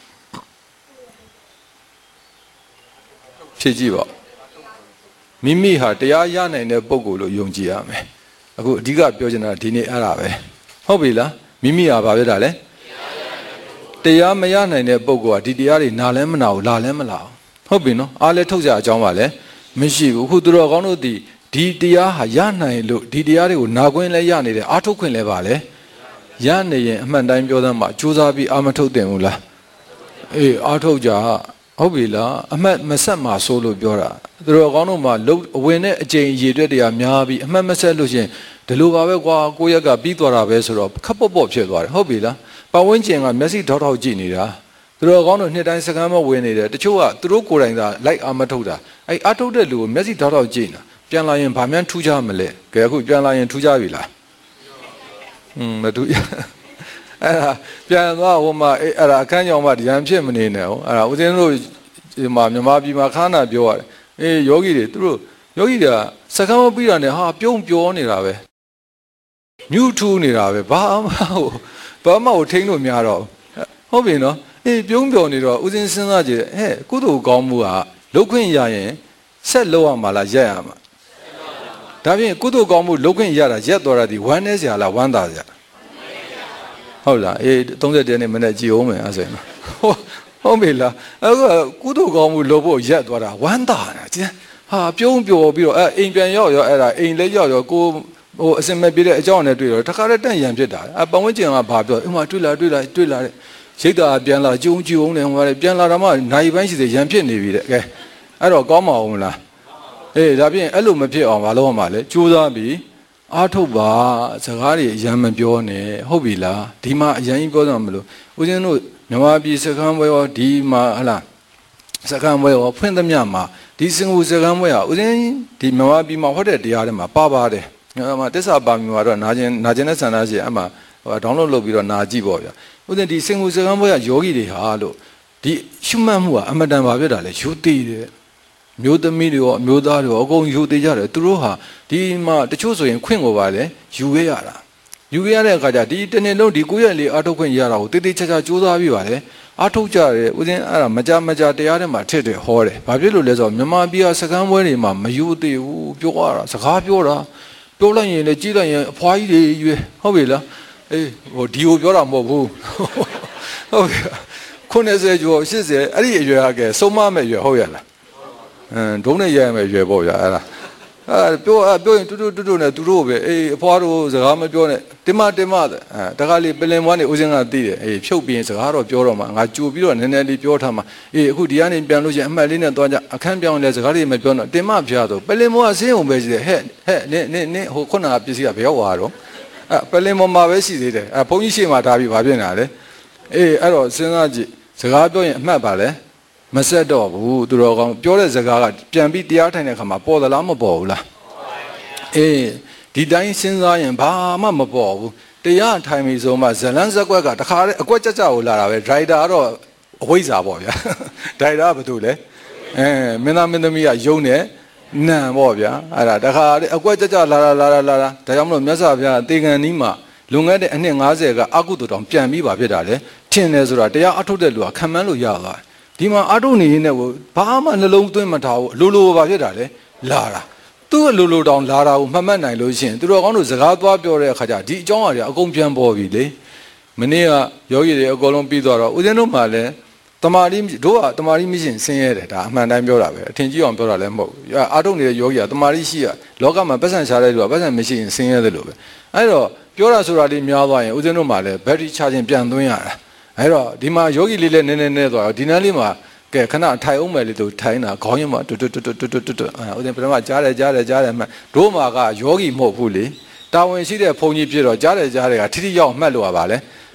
ဖြည့်ကြည့်ပါမိမိဟာတရားရနိုင်တဲ့ပုံကိုလို့ယုံကြည်ရမယ်အခုအဓိကပြောချင်တာဒီနေ့အဲ့ဒါပဲဟုတ်ပြီလားမိမိဟာဘာဖြစ်တာလဲတရားမရနိုင်တဲ့ပုံကဒီတရားတွေနားလဲမနာဘူးလာလဲမလာဘူးဟုတ်ပြီနော်အားလဲထုတ်ကြအကြောင်းပါလဲမရှိဘူးအခုသူတော်ကောင်းတို့ဒီဒီတရားဟာရနိုင်လို့ဒီတရားတွေကိုနာခွင့်လဲရနေတယ်အားထုတ်ခွင့်လဲပါလဲရနေရင်အမှန်တိုင်းပြောသမ်းမှာစူးစမ်းပြီးအာမထုတ်တင်ဘူးလားအေးအားထုတ်ကြဟုတ်ပြီလားအမှတ်မဆက်မှာဆိုလို့ပြောတာသူတော်ကောင်းတို့မှာလုံအဝင်နဲ့အကျိန်ရေတွက်တရားများပြီးအမှတ်မဆက်လို့ရှင်ဒီလိုပါပဲကွာကိုရက်ကပြီးသွားတာပဲဆိုတော့ခပ်ပေါ့ပေါ့ဖြစ်သွားတယ်ဟုတ်ပြီလားပတ်ဝန်းကျင်ကမျက်စိထောက်ထောက်ကြည့်နေတာသူတော်ကောင်းတို့နှစ်တိုင်းစကမ်းမဝင်နေတယ်တချို့ကသူတို့ကိုယ်တိုင်သာလိုက်အာမထုတ်တာအဲ့အာထုတ်တဲ့လူကိုမျက်စိထောက်ထောက်ကြည့်နေတာပြန်လာရင်ဗာမှန်းထူးကြမလဲကဲအခုပြန်လာရင်ထူးကြပြီလားอืมမထူးအဲ့ဒါပြန်သွားဟိုမှာအဲ့အဲ့ဒါအခန်းကြောင်မှရံဖြစ်မနေနဲ့ဟောအဲ့ဒါဦးဇင်းတို့ဒီမှာမြန်မာပြည်မှာခါနာပြောရတယ်အေးယောဂီတွေသူတို့ယောဂီတွေကစကမ်းမပြီးတာနဲ့ဟာပြုံးပြောနေတာပဲမြူးထူးနေတာပဲဘာမှဟိုဘာမှကိုထိန်းလို့များတော့ဟုတ်ပြီနော်အေးပြုံးပြောနေတော့ဦးဇင်းစဉ်းစားကြည့်ဟဲ့ကုသိုလ်ကောင်းမှုကလုတ်ခွင့်ရရင်ဆက်လောက်ရမှာလားရက်ရမှာဒါဖြင့်ကုသိုလ်ကောင်းမှုလုတ်ခွင့်ရတာရက်သွားတာဒီဝမ်းနေစရာလားဝမ်းသာစရာဟုတ်လားအေးသုံးဆယ်တည်းနဲ့မနေ့ကြည်အောင်မယ်အဲ့ဆိုရင်ဟုတ်ဟုတ်ပြီလားအခုကုသိုလ်ကောင်းမှုလုပ်ဖို့ရက်သွားတာဝမ်းသာတာကျန်ဟာပြုံးပျော်ပြီးတော့အဲအိမ်ပြန်ရောက်ရောအဲ့ဒါအိမ်လေးရောက်ရောကိုဟိုအစင်မဲ့ပြတဲ့အကြောင်းနဲ့တွေ့တော့တခါတည်းတန့်ရံဖြစ်တာအပဝန်းကျင်ကဘာပြောဥမာတွေ့လာတွေ့လာတွေ့လာတဲ့ရိတ်တာပြန်လာကြုံကြုံနေဟိုကပြန်လာတော့မှနိုင်ပိုင်းရှိသေးရံဖြစ်နေပြီတဲ့ကဲအဲ့တော့ကောင်းမအောင်မလားအေးဒါဖြင့်အဲ့လိုမဖြစ်အောင်မလုပ်ရမှာလေကြိုးစားပြီးအားထုတ်ပါစကားတွေအရန်မပြောနဲ့ဟုတ်ပြီလားဒီမှာအရန်ကြီးပြောတော့မလို့ဦးဇင်းတို့မြန်မာပြည်စကမ်းပွဲရောဒီမှာဟလာစကမ်းပွဲရောဖွင့်သမျှမှာဒီစင်ကူစကမ်းပွဲဟာဦးဇင်းဒီမြန်မာပြည်မှာဟောတဲ့တရားတွေမှာပါပါတယ်အဲ့မှာတစ္ဆာပါမီမှာတော့နာကျင်နာကျင်တဲ့ဆန္ဒရှိအဲ့မှာဟိုဒေါင်းလုဒ်လုပ်ပြီးတော့နာကြည့်ပေါ့ဗျာဦးဇင်းဒီစင်ကူစကမ်းပွဲကယောဂီတွေဟာလို့ဒီရှုမှတ်မှုကအမတန်ပါဖြစ်တာလေယူသေးတယ်မျိုးသမီးတွေရောအမျိုးသားတွေရောအကုန်ယူသေးကြတယ်သူတို့ဟာဒီမှာတချို့ဆိုရင်ခွင့်ကိုပါလေယူခဲ့ရတာယူခဲ့ရတဲ့အခါကျဒီတနေ့လုံးဒီကိုယ့်ရဲ့လေအာထုတ်ခွင့်ရတာကိုတိတိကျကျကြိုးစားပြီးပါလေအာထုတ်ကြတယ်ဦးဇင်းအဲ့ဒါမကြမကြတရားထဲမှာထစ်တယ်ဟောတယ်ဘာဖြစ်လို့လဲဆိုတော့မြန်မာပြည်ကစကမ်းပွဲတွေမှာမယူသေးဘူးပြောရတာစကားပြောတာပြောလိုက်ရင်လည်းကြည့်လိုက်ရင်အဖွားကြီးတွေရွယ်ဟုတ်ပြီလားအေးဟိုဒီကိုပြောတာမဟုတ်ဘူးဟုတ်ပြီခုနှစ်ဆယ်ကျော်ရှစ်ဆယ်အဲ့ဒီအရွယ်ကဆုံးမမဲ့ရွယ်ဟုတ်ရလားအင်းဒုံးနဲ့ရရမယ်ရွယ်ပေါ့ဗျာအဲ့ဒါအဲပြောပြောရင်တူတူတူတူနဲ့သူတို့ပဲအေးအဖွားတို့စကားမပြောနဲ့တင်မတင်မတဲ့အဲတခါလေးပလင်မွားနေဦးစင်းကသိတယ်အေးဖြုတ်ပြီးရင်စကားတော့ပြောတော့မှငါကြိုပြီးတော့နည်းနည်းလေးပြောထားမှအေးအခုဒီကနေပြန်လို့ချင်းအမှတ်လေးနဲ့သွားကြအခန်းပြောင်းလဲစကားလေးမပြောတော့တင်မဖျားတော့ပလင်မွားအစင်းုံပဲရှိတယ်ဟဲ့ဟဲ့နင်းနင်းနင်းဟိုခုနကပစ္စည်းကဘယ်ရောက်သွားတော့အဲပလင်မွားမှာပဲရှိသေးတယ်အဲဘုန်းကြီးရှေ့မှာထားပြီးဘာဖြစ်နေတာလဲအေးအဲ့တော့စဉ်းစားကြည့်စကားပြောရင်အမှတ်ပါလဲမဆက်တော့ဘူးသူတော်ကောင်းပြောတဲ့စကားကပြန်ပြီးတရားထိုင်တဲ့ခါမှာပေါ်သလားမပေါ်ဘူးလားအေးဒီတိုင်းစဉ်းစားရင်ဘာမှမပေါ်ဘူးတရားထိုင်ပြီဆိုမှဇလန်းဇက်ကွက်ကတခါတည်းအကွက်ကြကြကိုလာတာပဲဒရိုက်တာကတော့အဝိဇ္ဇာပေါ့ဗျာဒရိုက်တာကဘာလို့လဲအဲမင်းသားမင်းသမီးကယုံနေနံပေါ့ဗျာအဲ့ဒါတခါတည်းအကွက်ကြကြလာလာလာလာလာဒါကြောင့်မလို့မြတ်စွာဘုရားတေကန်နီးမှာလွန်ခဲ့တဲ့အနှစ်၅၀ကအကုသိုလ်တောင်ပြန်ပြီးပါဖြစ်တာလေထင်တယ်ဆိုတာတရားအထုတ်တဲ့လူကခံမှန်းလို့ရသွားဒီမှာအထုတ်နေရင်လည်းဘာမှနှလုံးသွင်းမထားဘူးအလိုလိုပါဖြစ်တာလေလာတာသူ့အလိုလိုတောင်လာတာကိုမှတ်မှတ်နိုင်လို့ရှိရင်သူတော်ကောင်းတို့စကားသွားပြောတဲ့အခါကျဒီအကြောင်းအရာအကုန်ပြန်ပေါ်ပြီလေမနေ့ကယောဂီတွေအကုန်လုံးပြီးသွားတော့ဦးဇင်းတို့မှလည်းတမာရီတို့ကတမာရီမရှိရင်ဆင်းရဲတယ်ဒါအမှန်တိုင်းပြောတာပဲအထင်ကြီးအောင်ပြောတာလည်းမဟုတ်ဘူးအာထုတ်နေတဲ့ယောဂီကတမာရီရှိရလောကမှာပတ်စံရှာတဲ့လူကပတ်စံမရှိရင်ဆင်းရဲတယ်လို့ပဲအဲ့တော့ပြောတာဆိုတာလေးများသွားရင်ဦးဇင်းတို့မှလည်းဘက်ထရီချခြင်းပြန်သွင်းရတာအဲ့တော့ဒီမှာယောဂီလေးလည်းနည်းနည်းနည်းသွားတော့ဒီနန်းလေးမှာကဲခဏထိုင်အောင်မယ်လေသူထိုင်တာခေါင်းရင်းမှာတွတ်တွတ်တွတ်တွတ်တွတ်တွတ်အဲဦးဇင်းပထမကြားတယ်ကြားတယ်ကြားတယ်မှတ်တို့မှာကယောဂီမဟုတ်ဘူးလေတာဝန်ရှိတဲ့ဘုန်းကြီးဖြစ်တော့ကြားတယ်ကြားတယ်ကထိထိရောက်မှတ်လို့ရပါလေ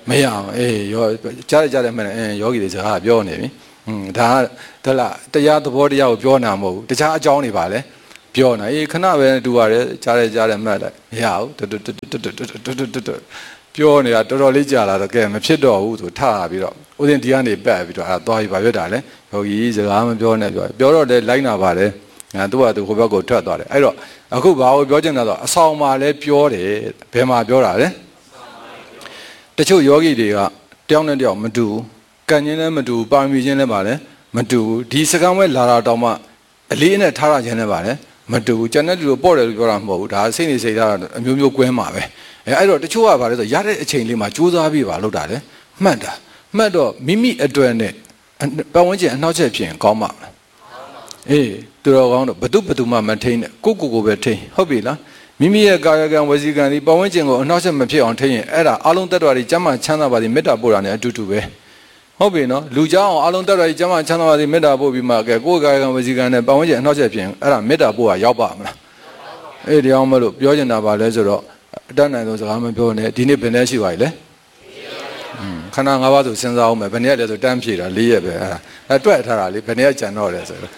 မရအောင်အေးရောကြားရကြတယ်မှန်တယ်ယောဂီတွေစကားပြောနေပြီอืมဒါကဒါလားတရားသဘောတရားကိုပြောနာမဟုတ်ဘူးတခြားအကြောင်းတွေပါလေပြောနေအေးခဏပဲတူရတယ်ကြားရကြတယ်မှတ်တယ်မရဘူးတွတ်တွတ်တွတ်တွတ်တွတ်တွတ်တွတ်တွတ်ပြောနေတာတော်တော်လေးကြာလာတော့ကဲမဖြစ်တော့ဘူးဆိုထားပြီးတော့ဥစဉ်ဒီကနေပတ်ပြီးတော့အဲသွားပြီးပါပြတာလေယောဂီစကားမပြောနဲ့ပြောပြောတော့လေလိုက်နာပါတယ်ငါသူ့ဟာသူဟိုဘက်ကိုထွက်သွားတယ်အဲ့တော့အခုဘာကိုပြောချင်တာတော့အဆောင်မှာလဲပြောတယ်ဘယ်မှာပြောတာလဲတချို့ယောဂီတွေကတယောက်နဲ့တယောက်မတူဘူးကံချင်းလည်းမတူဘူးပါရမီချင်းလည်းပါလဲမတူဘူးဒီစကားမဲ့လာတာတောင်မှအလေးနဲ့ထားရခြင်းလည်းပါလဲမတူဘူးကျန်တဲ့လူတို့ပေါ့တယ်လို့ပြောတာမဟုတ်ဘူးဒါစိတ်နေစိတ်ထားတာအမျိုးမျိုးကွဲမှာပဲအဲအဲ့တော့တချို့ကပါလဲဆိုရတဲ့အချိန်လေးမှာကြိုးစားပြီးပါလို့တာလေမှတ်တာမှတ်တော့မိမိအတွက်နဲ့ပတ်ဝန်းကျင်အနှောက်အယှက်ဖြစ်ရင်ကောင်းပါမလားအေးသူတော်ကောင်းတော့ဘသူဘသူမှမထိန်နဲ့ကိုကိုကိုပဲထိန်ဟုတ်ပြီလားမိမိရဲ့ကာယကံဝစီကံဒီပတ်ဝန်းကျင်ကိုအနှောက်အယှက်မဖြစ်အောင်ထိန်ရင်အဲ့ဒါအလုံးတ attva တွေကျမ်းမာချမ်းသာပါစေမေတ္တာပို့တာ ਨੇ အတူတူပဲဟုတ်ပြီနော်လူเจ้าအောင်အလုံးတ attva တွေကျမ်းမာချမ်းသာပါစေမေတ္တာပို့ပြီးမှကဲကိုယ်ကာယကံဝစီကံနဲ့ပတ်ဝန်းကျင်အနှောက်အယှက်ဖြစ်ရင်အဲ့ဒါမေတ္တာပို့တာရောက်ပါမလားအေးတရားမလို့ပြောချင်တာပါလဲဆိုတော့အတတ်နိုင်ဆုံးစကားမပြောနဲ့ဒီနေ့ဘယ်နဲ့ရှိပါလဲခဏ၅ပါးဆိုစဉ်းစားအောင်မယ်ဘယ်နည်းလဲဆိုတန်းဖြေတာ၄ရက်ပဲအဲ့ဒါအဲ့တွက်ထားတာလေဘယ်နည်းကြံတော့လဲဆိုတော့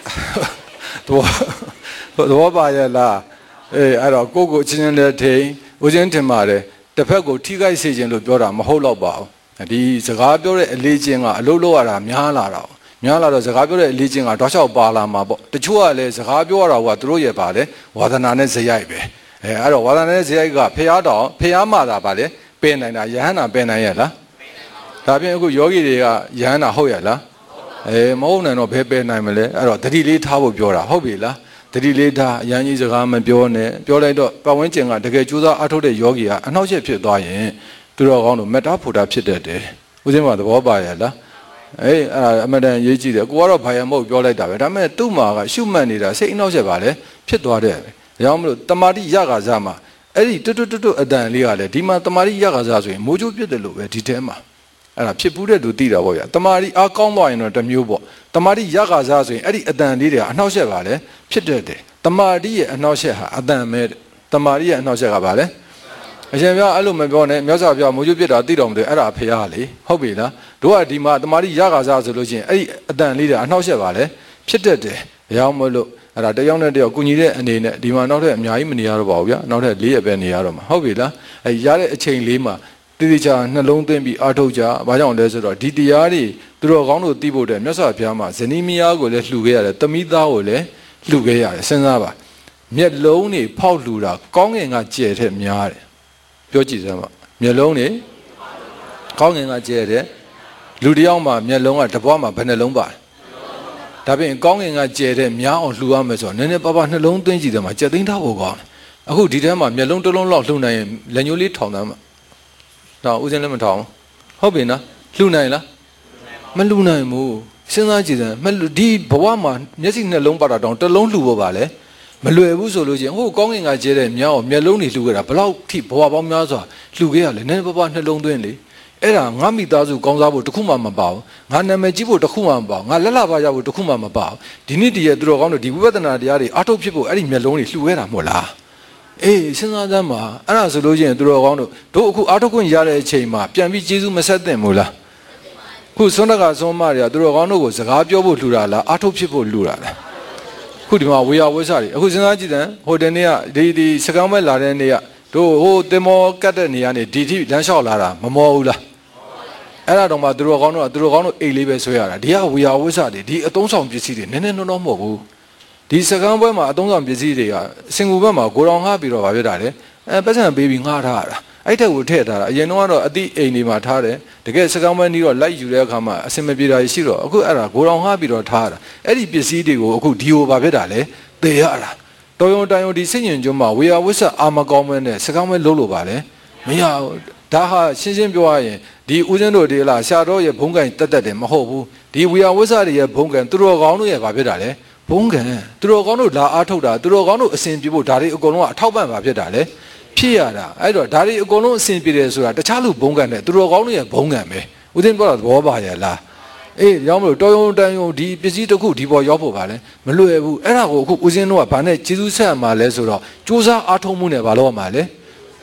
တော့တော့ပါရဲ့လားအေးအဲ့တော့ကိုကိုချင်းချင်းလည်းထိန်ဦးချင်းထင်ပါတယ်တစ်ဖက်ကိုထိခိုက်စေခြင်းလို့ပြောတာမဟုတ်တော့ပါဘူးဒီစကားပြောတဲ့အလေးချင်းကအလုပ်လုပ်ရတာများလာတာများလာတော့စကားပြောတဲ့အလေးချင်းကတောက်လျှောက်ပါလာမှာပေါ့တချို့ကလည်းစကားပြောရတာကသူတို့ရဲ့ပါလေဝါသနာနဲ့ဇယိုက်ပဲအဲအဲ့တော့ဝါသနာနဲ့ဇယိုက်ကဖျားတော်ဖျားမှတာပါလေပင်နိုင်တာယဟန္တာပင်နိုင်ရဲ့လားဒါပြင်အခုယောဂီတွေကယဟန္တာဟုတ်ရဲ့လားအဲမဟုတ်နိုင်တော့ဘယ်ပယ်နိုင်မလဲအဲ့တော့တတိလေးထားဖို့ပြောတာဟုတ်ပြီလားတတိလေးထားအရန်ကြီးစကားမပြောနဲ့ပြောလိုက်တော့ပတ်ဝန်းကျင်ကတကယ်ကြိုးစားအားထုတ်တဲ့ယောဂီကအနှောက်အယှက်ဖြစ်သွားရင်သူတော်ကောင်းတို့မေတ္တာဖို့တာဖြစ်တတ်တယ်ဦးဇင်းကသဘောပါရဲ့လားအေးအဲ့ဒါအမှန်တန်ရေးကြည့်တယ်ကိုကတော့ဘာယံမဟုတ်ပြောလိုက်တာပဲဒါပေမဲ့သူ့မှာကရှုမှတ်နေတာစိတ်အနှောက်အယှက်ပါလေဖြစ်သွားတယ်ဒါကြောင့်မလို့တမာတိရခါစားမှာအဲ့ဒီတွတ်တွတ်တွတ်အတန်လေးကလည်းဒီမှာတမာတိရခါစားဆိုရင်မိုးချိုးပြစ်တယ်လို့ပဲဒီထဲမှာအဲ့ဒါဖြစ်ဘူးတဲ့သူသိတာပေါ့ဗျာတမာတိအားကောင်းသွားရင်တော့တစ်မျိုးပေါ့တမာတိရခါစားဆိုရင်အဲ့ဒီအတန်လေးတွေကအနှောက်အယှက်ပါလေဖြစ်တတ်တယ်တမာတိရဲ့အနှောက်အယှက်ဟာအတန်မဲ့တမာတိရဲ့အနှောက်အယှက်ကပါလေအရှင်ပြောအဲ့လိုမပြောနဲ့မြတ်စွာဘုရားမိုးချိုးပြစ်တာသိတော်မူတယ်အဲ့ဒါဖျားလေဟုတ်ပြီလားတို့ကဒီမှာတမာတိရခါစားဆိုလို့ချင်းအဲ့ဒီအတန်လေးတွေအနှောက်အယှက်ပါလေဖြစ်တတ်တယ်ဒါကြောင့်မလို့အဲ့ဒါတယောက်နဲ့တယောက်ကုညီတဲ့အနေနဲ့ဒီမှာနောက်ထပ်အများကြီးမနေရတော့ပါဘူးဗျာနောက်ထပ်၄ရက်ပဲနေရတော့မှာဟုတ်ပြီလားအဲရတဲ့အချိန်လေးမှာတိတိကျကျနှလုံးသွင်းပြီးအားထုတ်ကြဘာကြောင့်လဲဆိုတော့ဒီတရားတွေသူတော်ကောင်းတို့သိဖို့တဲ့မြတ်စွာဘုရားမှာဇနီးမယားကိုလည်းလှူခဲ့ရတယ်တမိသားကိုလည်းလှူခဲ့ရတယ်စဉ်းစားပါမျက်လုံးတွေဖောက်လှူတာကောင်းငင်ကကျဲတဲ့များတယ်ပြောကြည့်စမ်းပါမျက်လုံးတွေကောင်းငင်ကကျဲတဲ့လူတယောက်မှာမျက်လုံးကတစ်ပွားမှာဘယ်နှလုံးပါဒါပြင်ကောင်းငင်ကကျဲတဲ့များအောင်လှူရမယ်ဆိုတော့နည်းနည်းပါးပါးနှလုံးသွင်းကြည့်တယ်မှာကြက်သိန်းထားဖို့ကောင်းတယ်အခုဒီထဲမှာမျက်လုံးတစ်လုံးလောက်လှူနိုင်ရင်လက်ညှိုးလေးထောင်သားမှာတော့ဦးစင်းလည်းမထောင်ဟုတ်ပြီနော်လှူနိုင်လားမလှူနိုင်ဘူးစဉ်းစားကြည့်စမ်းမလှူဒီဘဝမှာမျက်စိနှလုံးပါတာတောင်တစ်လုံးလှူဖို့ပါလေမလွယ်ဘူးဆိုလို့ချင်းဟိုကောင်းငင်ကကျဲတဲ့များအောင်မျက်လုံးတွေလှူခဲ့တာဘလောက်ထိဘဝပေါင်းများစွာလှူခဲ့ရလဲနည်းနည်းပါးပါးနှလုံးသွင်းလေအဲ့ဒါငါမိသားစုကောင်းစားဖို့တခုမှမပါဘူးငါနာမည်ကြီးဖို့တခုမှမပါဘူးငါလက်လာပါရဖို့တခုမှမပါဘူးဒီနေ့တည်းရဲ့သူတော်ကောင်းတို့ဒီဝိပဿနာတရားတွေအားထုတ်ဖြစ်ဖို့အဲ့ဒီမျက်လုံးတွေလှူခဲ့တာမဟုတ်လားအေးစဉ်းစားစမ်းပါအဲ့ဒါဆိုလို့ချင်းသူတော်ကောင်းတို့တို့အခုအားထုတ်ခွင့်ရတဲ့အချိန်မှာပြန်ပြီးကျေးဇူးမဆက်သင့်ဘူးလားခုစွန်းတကစွန်းမတွေကသူတော်ကောင်းတို့ကိုစကားပြောဖို့လှူတာလားအားထုတ်ဖြစ်ဖို့လှူတာလားခုဒီမှာဝေယဝိဆတွေအခုစဉ်းစားကြည့်တယ်ဟိုတနေ့ကဒီဒီစကားမဲ့လာတဲ့နေ့ကတို့ဟိုတင်မောကတ်တဲ့နေရာနေဒီထိလမ်းလျှောက်လာတာမမောဘူးလားအဲ့ဒါတော့မှသူတော်ကောင်းတို့ကသူတော်ကောင်းတို့အိတ်လေးပဲဆွဲရတာဒီကဝေယဝိဆတွေဒီအသုံးဆောင်ပစ္စည်းတွေနည်းနည်းနှောနှောမဟုတ်ဘူးဒီစကားပွဲမှာအသုံးဆောင်ပစ္စည်းတွေကစင်ကူဘက်မှာကိုတော်ငှားပြီးတော့ဗာပြတာလေအဲပတ်စံပေးပြီးငှားထားရတာအဲ့ထက်ကိုထည့်ထားတာအရင်တော့ကတော့အတိအိမ်တွေမှာထားတယ်တကယ်စကားပွဲနီးတော့လိုက်ယူတဲ့အခါမှာအစင်မပြေတာရှိတော့အခုအဲ့ဒါကိုတော်ငှားပြီးတော့ထားရတာအဲ့ဒီပစ္စည်းတွေကိုအခုဒီဟိုဗာပြတာလေသေရတာတော်ရုံတိုင်ရုံဒီစိတ်ညင်ကျွန်းမှာဝေယဝိဆအာမကောင်းမဲနဲ့စကားမဲလုံးလို့ပါလေမရဘူးဒါဟာရှင်းရှင်းပြောရရင်ဒီဦးဇင်းတို့ဒီလားရှာတော်ရဲ့ဘုံကန်တက်တက်တယ်မဟုတ်ဘူးဒီဝေယဝိဆတွေရဲ့ဘုံကန်သူတော်ကောင်းတို့ရဲ့ဗာပြတာလေဘုံကံသူတော်ကောင်းတို့လာအားထုတ်တာသူတော်ကောင်းတို့အစဉ်ပြေဖို့ဒါတွေအကုန်လုံးကအထောက်ပံ့ပါဖြစ်တာလေဖြစ်ရတာအဲ့တော့ဒါတွေအကုန်လုံးအစဉ်ပြေတယ်ဆိုတာတခြားလူဘုံကံနဲ့သူတော်ကောင်းတို့ရဲ့ဘုံကံပဲဦးသိန်းပြောတာသဘောပါရဲ့လားအေးရောင်းမလို့တော်ရုံတန်ရုံဒီပစ္စည်းတစ်ခုဒီပေါ်ရောက်ဖို့ပါလဲမလွယ်ဘူးအဲ့ဒါကိုအခုဦးစင်းတို့ကဘာနဲ့ကျေးဇူးဆက်ရမှာလဲဆိုတော့စူးစမ်းအားထုတ်မှုနဲ့ဘာလို့ရမှာလဲ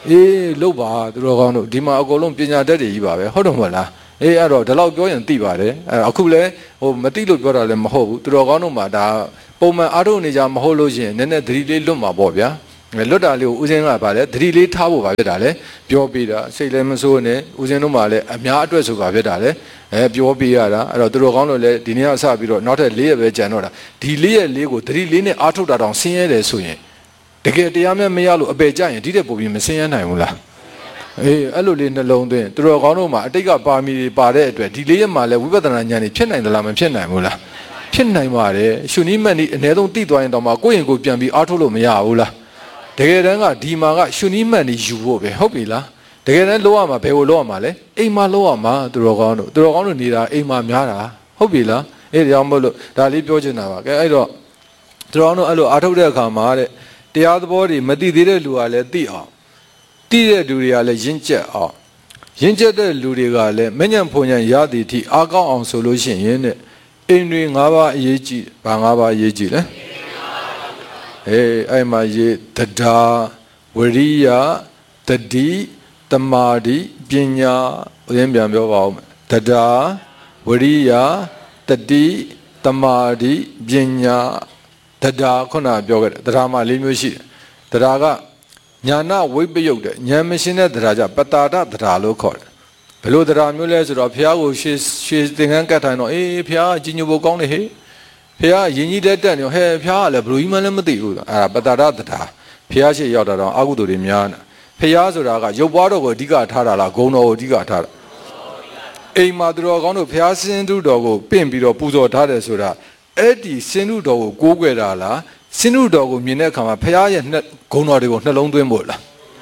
အေးလုတ်ပါသူတော်ကောင်းတို့ဒီမှာအကုန်လုံးပညာတတ်တွေကြီးပါပဲဟုတ်တယ်မဟုတ်လားအေးအဲ့တော့ဒီလောက်ပြောရင်သိပါတယ်အဲ့အခုလဲဟိုမသိလို့ပြောတာလည်းမဟုတ်ဘူးသူတော်ကောင်းတို့မှာဒါပုံမှန်အားထုတ်နေကြမဟုတ်လို့ရှိရင်နည်းနည်းသတိလေးလွတ်မှာပေါ့ဗျာလွတ်တာလေးကိုဦးစင်းကပါလေသတိလေးထားဖို့ပါဖြစ်တာလေပြောပြတာစိတ်လည်းမဆိုးနဲ့ဦးစင်းတို့မှာလည်းအများအတွက်ဆိုပါဖြစ်တာလေအဲပြောပြရတာအဲ့တော့သူတော်ကောင်းတို့လည်းဒီနေ့ကစပြီးတော့နောက်ထပ်၄ရက်ပဲကြံတော့တာဒီ၄ရက်လေးကိုသတိလေးနဲ့အားထုတ်တာတောင်ဆင်းရဲတယ်ဆိုရင်တကယ်တရားမဲ့မရလို့အပေကြရင်ဒီတဲ့ပုံပြီးမဆင်းရဲနိုင်ဘူးလားအေးအဲ့လိုလေးနှလုံးသွင်းသူတော်ကောင်းတို့မှာအတိတ်ကပါမီတွေပါတဲ့အတွက်ဒီလေးရက်မှာလည်းဝိပဿနာဉာဏ်တွေဖြစ်နိုင်သလားမဖြစ်နိုင်ဘူးလားဖြစ်နိုင်ပါတယ်ရှုနိမတ်နီအ ਨੇ ဆုံးသိသွားရင်တော့မှကိုယ့်ရင်ကိုပြန်ပြီးအားထုတ်လို့မရဘူးလားတကယ်တမ်းကဒီမှာကရှုနိမတ်နီယူဖို့ပဲဟုတ်ပြီလားတကယ်တမ်းလောရမှာဘယ်ကိုလောရမှာလဲအိမ်မှာလောရမှာသူတော်ကောင်းတို့သူတော်ကောင်းတို့နေတာအိမ်မှာများတာဟုတ်ပြီလားအဲ့ဒါကြောင့်မို့လို့ဒါလေးပြောချင်တာပါကဲအဲ့တော့သူတော်ကောင်းတို့အဲ့လိုအားထုတ်တဲ့အခါမှာတဲ့တရားသဘောတွေမသိသေးတဲ့လူကလည်းသိအောင်သိတဲ့လူတွေကလည်းရင့်ကျက်အောင်ရင့်ကျက်တဲ့လူတွေကလည်းမဉ္ဇဉ်ဖုန်ဉ္ဇဉ်ရသည်အထိအားကောင်းအောင်ဆိုလို့ရှိရင်တဲ့အိမ်တွေ၅ပါးအရေးကြီးဘာ၅ပါးအရေးကြီးလဲအေးအဲ့မှာရေးတရားဝရိယတတိတမာတိပညာဦးရင်းပြန်ပြောပါဦးတရားဝရိယတတိတမာတိပညာတရားခုနပြောခဲ့တယ်တရားမှ၄မျိုးရှိတယ်တရားကညာနာဝိပယုတ်တဲ့ဉာဏ်မရှင်းတဲ့တရားကြပတာဒတရားလို့ခေါ်တယ်ဘယ်လိုတရားမျိုးလဲဆိုတော့ဘုရားကိုရှေးရှေးသင်္ကန်းကတ်ထိုင်တော့အေးဘုရားကြီးညိုဖို့ကောင်းတယ်ဟေ့ဘုရားယဉ်ကြီးတဲ့တက်နေဟဲ့ဘုရားကလည်းဘယ်လိုကြီးမှလည်းမသိဘူးအဲ့ဒါပတာဒတရားဘုရားရှိရောက်တာတော့အကုသိုလ်တွေများနေဘုရားဆိုတာကရုပ်ပွားတော်ကိုအဓိကထားတာလားဂုဏ်တော်ကိုအဓိကထားတာအိမ်မှာသူတော်ကောင်းတို့ဘုရားစင်သူတော်ကိုပင့်ပြီးတော့ပူဇော်ထားတယ်ဆိုတာအဲ့ဒီစင်သူတော်ကိုကိုးကွယ်တာလားစင်သူတော်ကိုမြင်တဲ့အခါမှာဘုရားရဲ့ဂုဏ်တော်တွေကိုနှလုံးသွင်းဖို့လား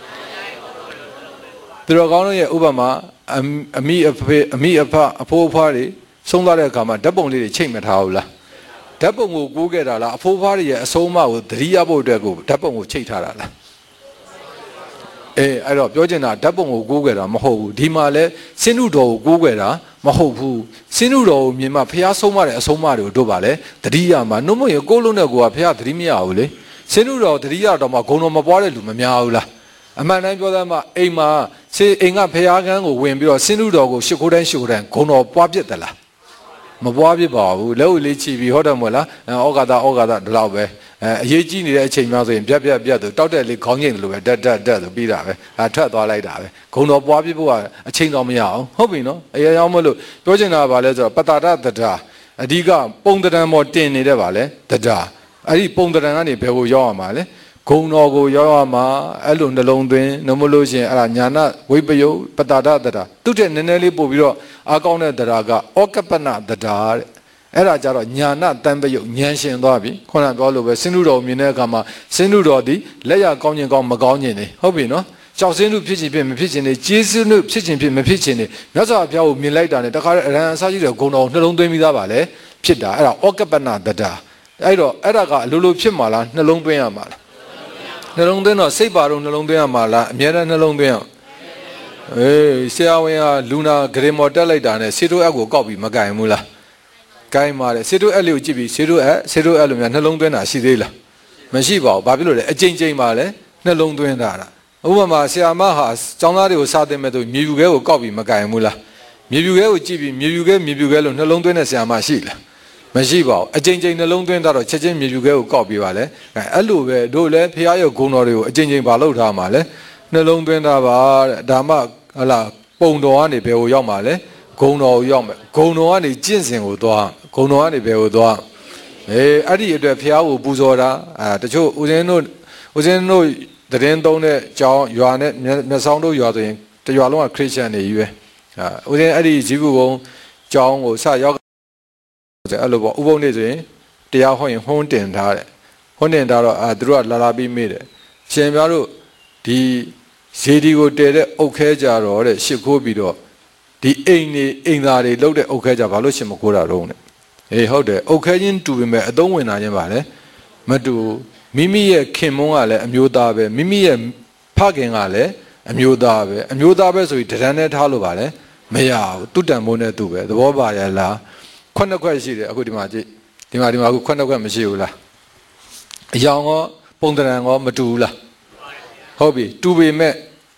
သူတော်ကောင်းတို့ရဲ့ဥပမာအမိအဖေအမိအဖအဖိုးအဖွားတွေဆုံးသွားတဲ့အခါမှာဓာတ်ပုံလေးတွေချိတ်မထားဘူးလားဓာတ်ပုံကိုကိုးခဲ့တာလားအဖိုးအဖွားတွေရဲ့အဆုံးအမကိုသတိရဖို့အတွက်ကိုဓာတ်ပုံကိုချိတ်ထားတာလားအေးအဲ့တော့ပြောချင်တာဓာတ်ပုံကိုကိုးခဲ့တာမဟုတ်ဘူးဒီမှာလဲစင်နုတော်ကိုကိုးခဲ့တာမဟုတ်ဘူးစင်နုတော်ကိုမြင်မှဖះဆုံးမတဲ့အဆုံးအမတွေကိုတို့ပါလဲသတိရမှာနှုတ်မရကိုးလုံးတဲ့ကိုကဖះသတိမရဘူးလေစင်နုတော်သတိရတော့မှဂုံတော်မပွားတဲ့လူမများဘူးလားအမှန်တမ်းပြောသမှာအိမ်မှာစေအိမ်ကဖះကန်းကိုဝင်ပြီးတော့စင်နုတော်ကိုရှ िख ိုးတိုင်းရှ िख ိုးတိုင်းဂုံတော်ပွားပြစ်တယ်လားမပွားပြစ်ပါဘူးလက်ဦးလေးချီပြီးဟုတ်တယ်မဟုတ်လားဩဃာတဩဃာတဒီလောက်ပဲအဲအရေးကြီးနေတဲ့အချိန်များဆိုရင်ပြက်ပြက်ပြက်သူတောက်တဲ့လေးခေါင်းငိမ့်တယ်လို့ပဲတက်တက်တက်ဆိုပြီးတာပဲအဲထွက်သွားလိုက်တာပဲဂုံတော်ပွားပြစ်ဖို့ကအချိန်တော်မရအောင်ဟုတ်ပြီနော်အရာကြောင့်မလို့ပြောချင်တာကဘာလဲဆိုတော့ပတာဒတတာအဓိကပုံတံပေါ်တင်နေတဲ့ပါလဲတတာအဲ့ဒီပုံတံကနေဘယ်ကိုရောက်ရမှာလဲဂုံတော်ကိုရောက်ရမှာအဲ့လိုနှလုံးသွင်းနှမလို့ရှိရင်အဲ့ဒါညာနာဝိပယုတ်ပတာဒတတာသူ့တဲ့နည်းနည်းလေးပို့ပြီးတော့အားကောင်းတဲ့တရားကဩကပနတတာတဲ့အဲ့ဒါကြတော့ညာနာတန်ပယုတ်ဉာဏ်ရှင်သွားပြီခုနပြောလို့ပဲစင်လူတော်မြင်တဲ့အခါမှာစင်လူတော်ဒီလက်ရကောင်းခြင်းကောင်းမကောင်းခြင်းနေဟုတ်ပြီနော်ကြောက်စင်းလူဖြစ်ခြင်းဖြစ်မဖြစ်ခြင်းနေကျေးဇူးလူဖြစ်ခြင်းဖြစ်မဖြစ်ခြင်းနေမြတ်စွာဘုရားကိုမြင်လိုက်တာနဲ့တခါတည်းအရန်အစားကြီးတဲ့ဂုံတော်နှလုံးသွင်းပြီးသားပါလေဖြစ်တာအဲ့ဒါဩကပနတတာအဲ့တော့အဲ့ဒါကအလိုလိုဖြစ်မှာလားနှလုံးသွင်းရမှာလားနှလုံးသွင်းတော့စိတ်ပါတော့နှလုံးသွင်းရမှာလားအမြဲတမ်းနှလုံးသွင်းရအေးဆရာဝန်ကလူနာဂရေမော်တက်လိုက်တာနဲ့စေတိုအက်ကိုကောက်ပြီးမကင်ဘူးလားကိုင်းပါတယ်စေတိုအက်လေးကိုကြည့်ပြီးစေတိုအက်စေတိုအက်လိုများနှလုံးသွင်းတာရှိသေးလားမရှိပါဘူးဘာဖြစ်လို့လဲအကြိမ်ကြိမ်ပါလဲနှလုံးသွင်းတာလားဥပမာဆရာမဟာကျောင်းသားတွေကိုစာသင်မဲ့သူမြေပြူခဲကိုကောက်ပြီးမကင်ဘူးလားမြေပြူခဲကိုကြည့်ပြီးမြေပြူခဲမြေပြူခဲလို့နှလုံးသွင်းတဲ့ဆရာမရှိလားမရှိပါဘူးအကြိမ်ကြိမ်နှလုံးသွင်းတော့ချက်ချင်းမြေပြူခဲကိုကောက်ပြီးပါလေအဲအဲ့လိုပဲတို့လည်းဖះရဲ့ဂုဏ်တော်တွေကိုအကြိမ်ကြိမ်ပါလို့ထားမှာလေနှလုံးသွင်းတာပါတဲ့ဒါမှဟလာပုံတော်ကနေဘယ်ကိုရောက်မှာလဲဂုံတော်ကိုရောက်မယ်ဂုံတော်ကနေကျင့်စဉ်ကိုသွားဂုံတော်ကနေဘယ်ကိုသွားအေးအဲ့ဒီအတွက်ဖះကိုပူဇော်တာအဲတချို့ဦးဇင်းတို့ဦးဇင်းတို့တရင်သုံးတဲ့ကျောင်းရွာနဲ့မျက်စောင်းတို့ရွာဆိုရင်တရွာလုံးကခရစ်ယာန်တွေကြီးပဲအဲဦးဇင်းအဲ့ဒီဇီးဘူကုန်းကျောင်းကိုစရောက်အဲ့လိုပေါ့ဥပုံနေဆိုရင်တရားဟောရင်ဟွန်းတင်ထားတယ်ဟွန်းတင်ထားတော့အဲသူတို့ကလာလာပြီးမေးတယ်ရှင်များတို့ဒီဇေဒီကိုတည်တဲ့အုတ်ခဲကြတော့တဲ့ရှစ်ခိုးပြီးတော့ဒီအိမ်နေအိမ်သားတွေလှုပ်တဲ့အုတ်ခဲကြဘာလို့ရှင်မခိုးတာတော့တဲ့အေးဟုတ်တယ်အုတ်ခဲချင်းတူပေမဲ့အသုံးဝင်တာချင်းပါလေမတူမိမိရဲ့ခင်မုန်းကလည်းအမျိုးသားပဲမိမိရဲ့ဖခင်ကလည်းအမျိုးသားပဲအမျိုးသားပဲဆိုပြီးတရံနဲ့ထားလို့ပါလေမရဘူးတုတန်မိုးနဲ့သူ့ပဲသဘောပါရလားခွန်းနှစ်ခွက်ရှိတယ်အခုဒီမှာကြည့်ဒီမှာဒီမှာအခုခွန်းနှစ်ခွက်မရှိဘူးလားအယောင်ရောပုံတရံရောမတူဘူးလားဟုတ်ပြီတူပေမဲ့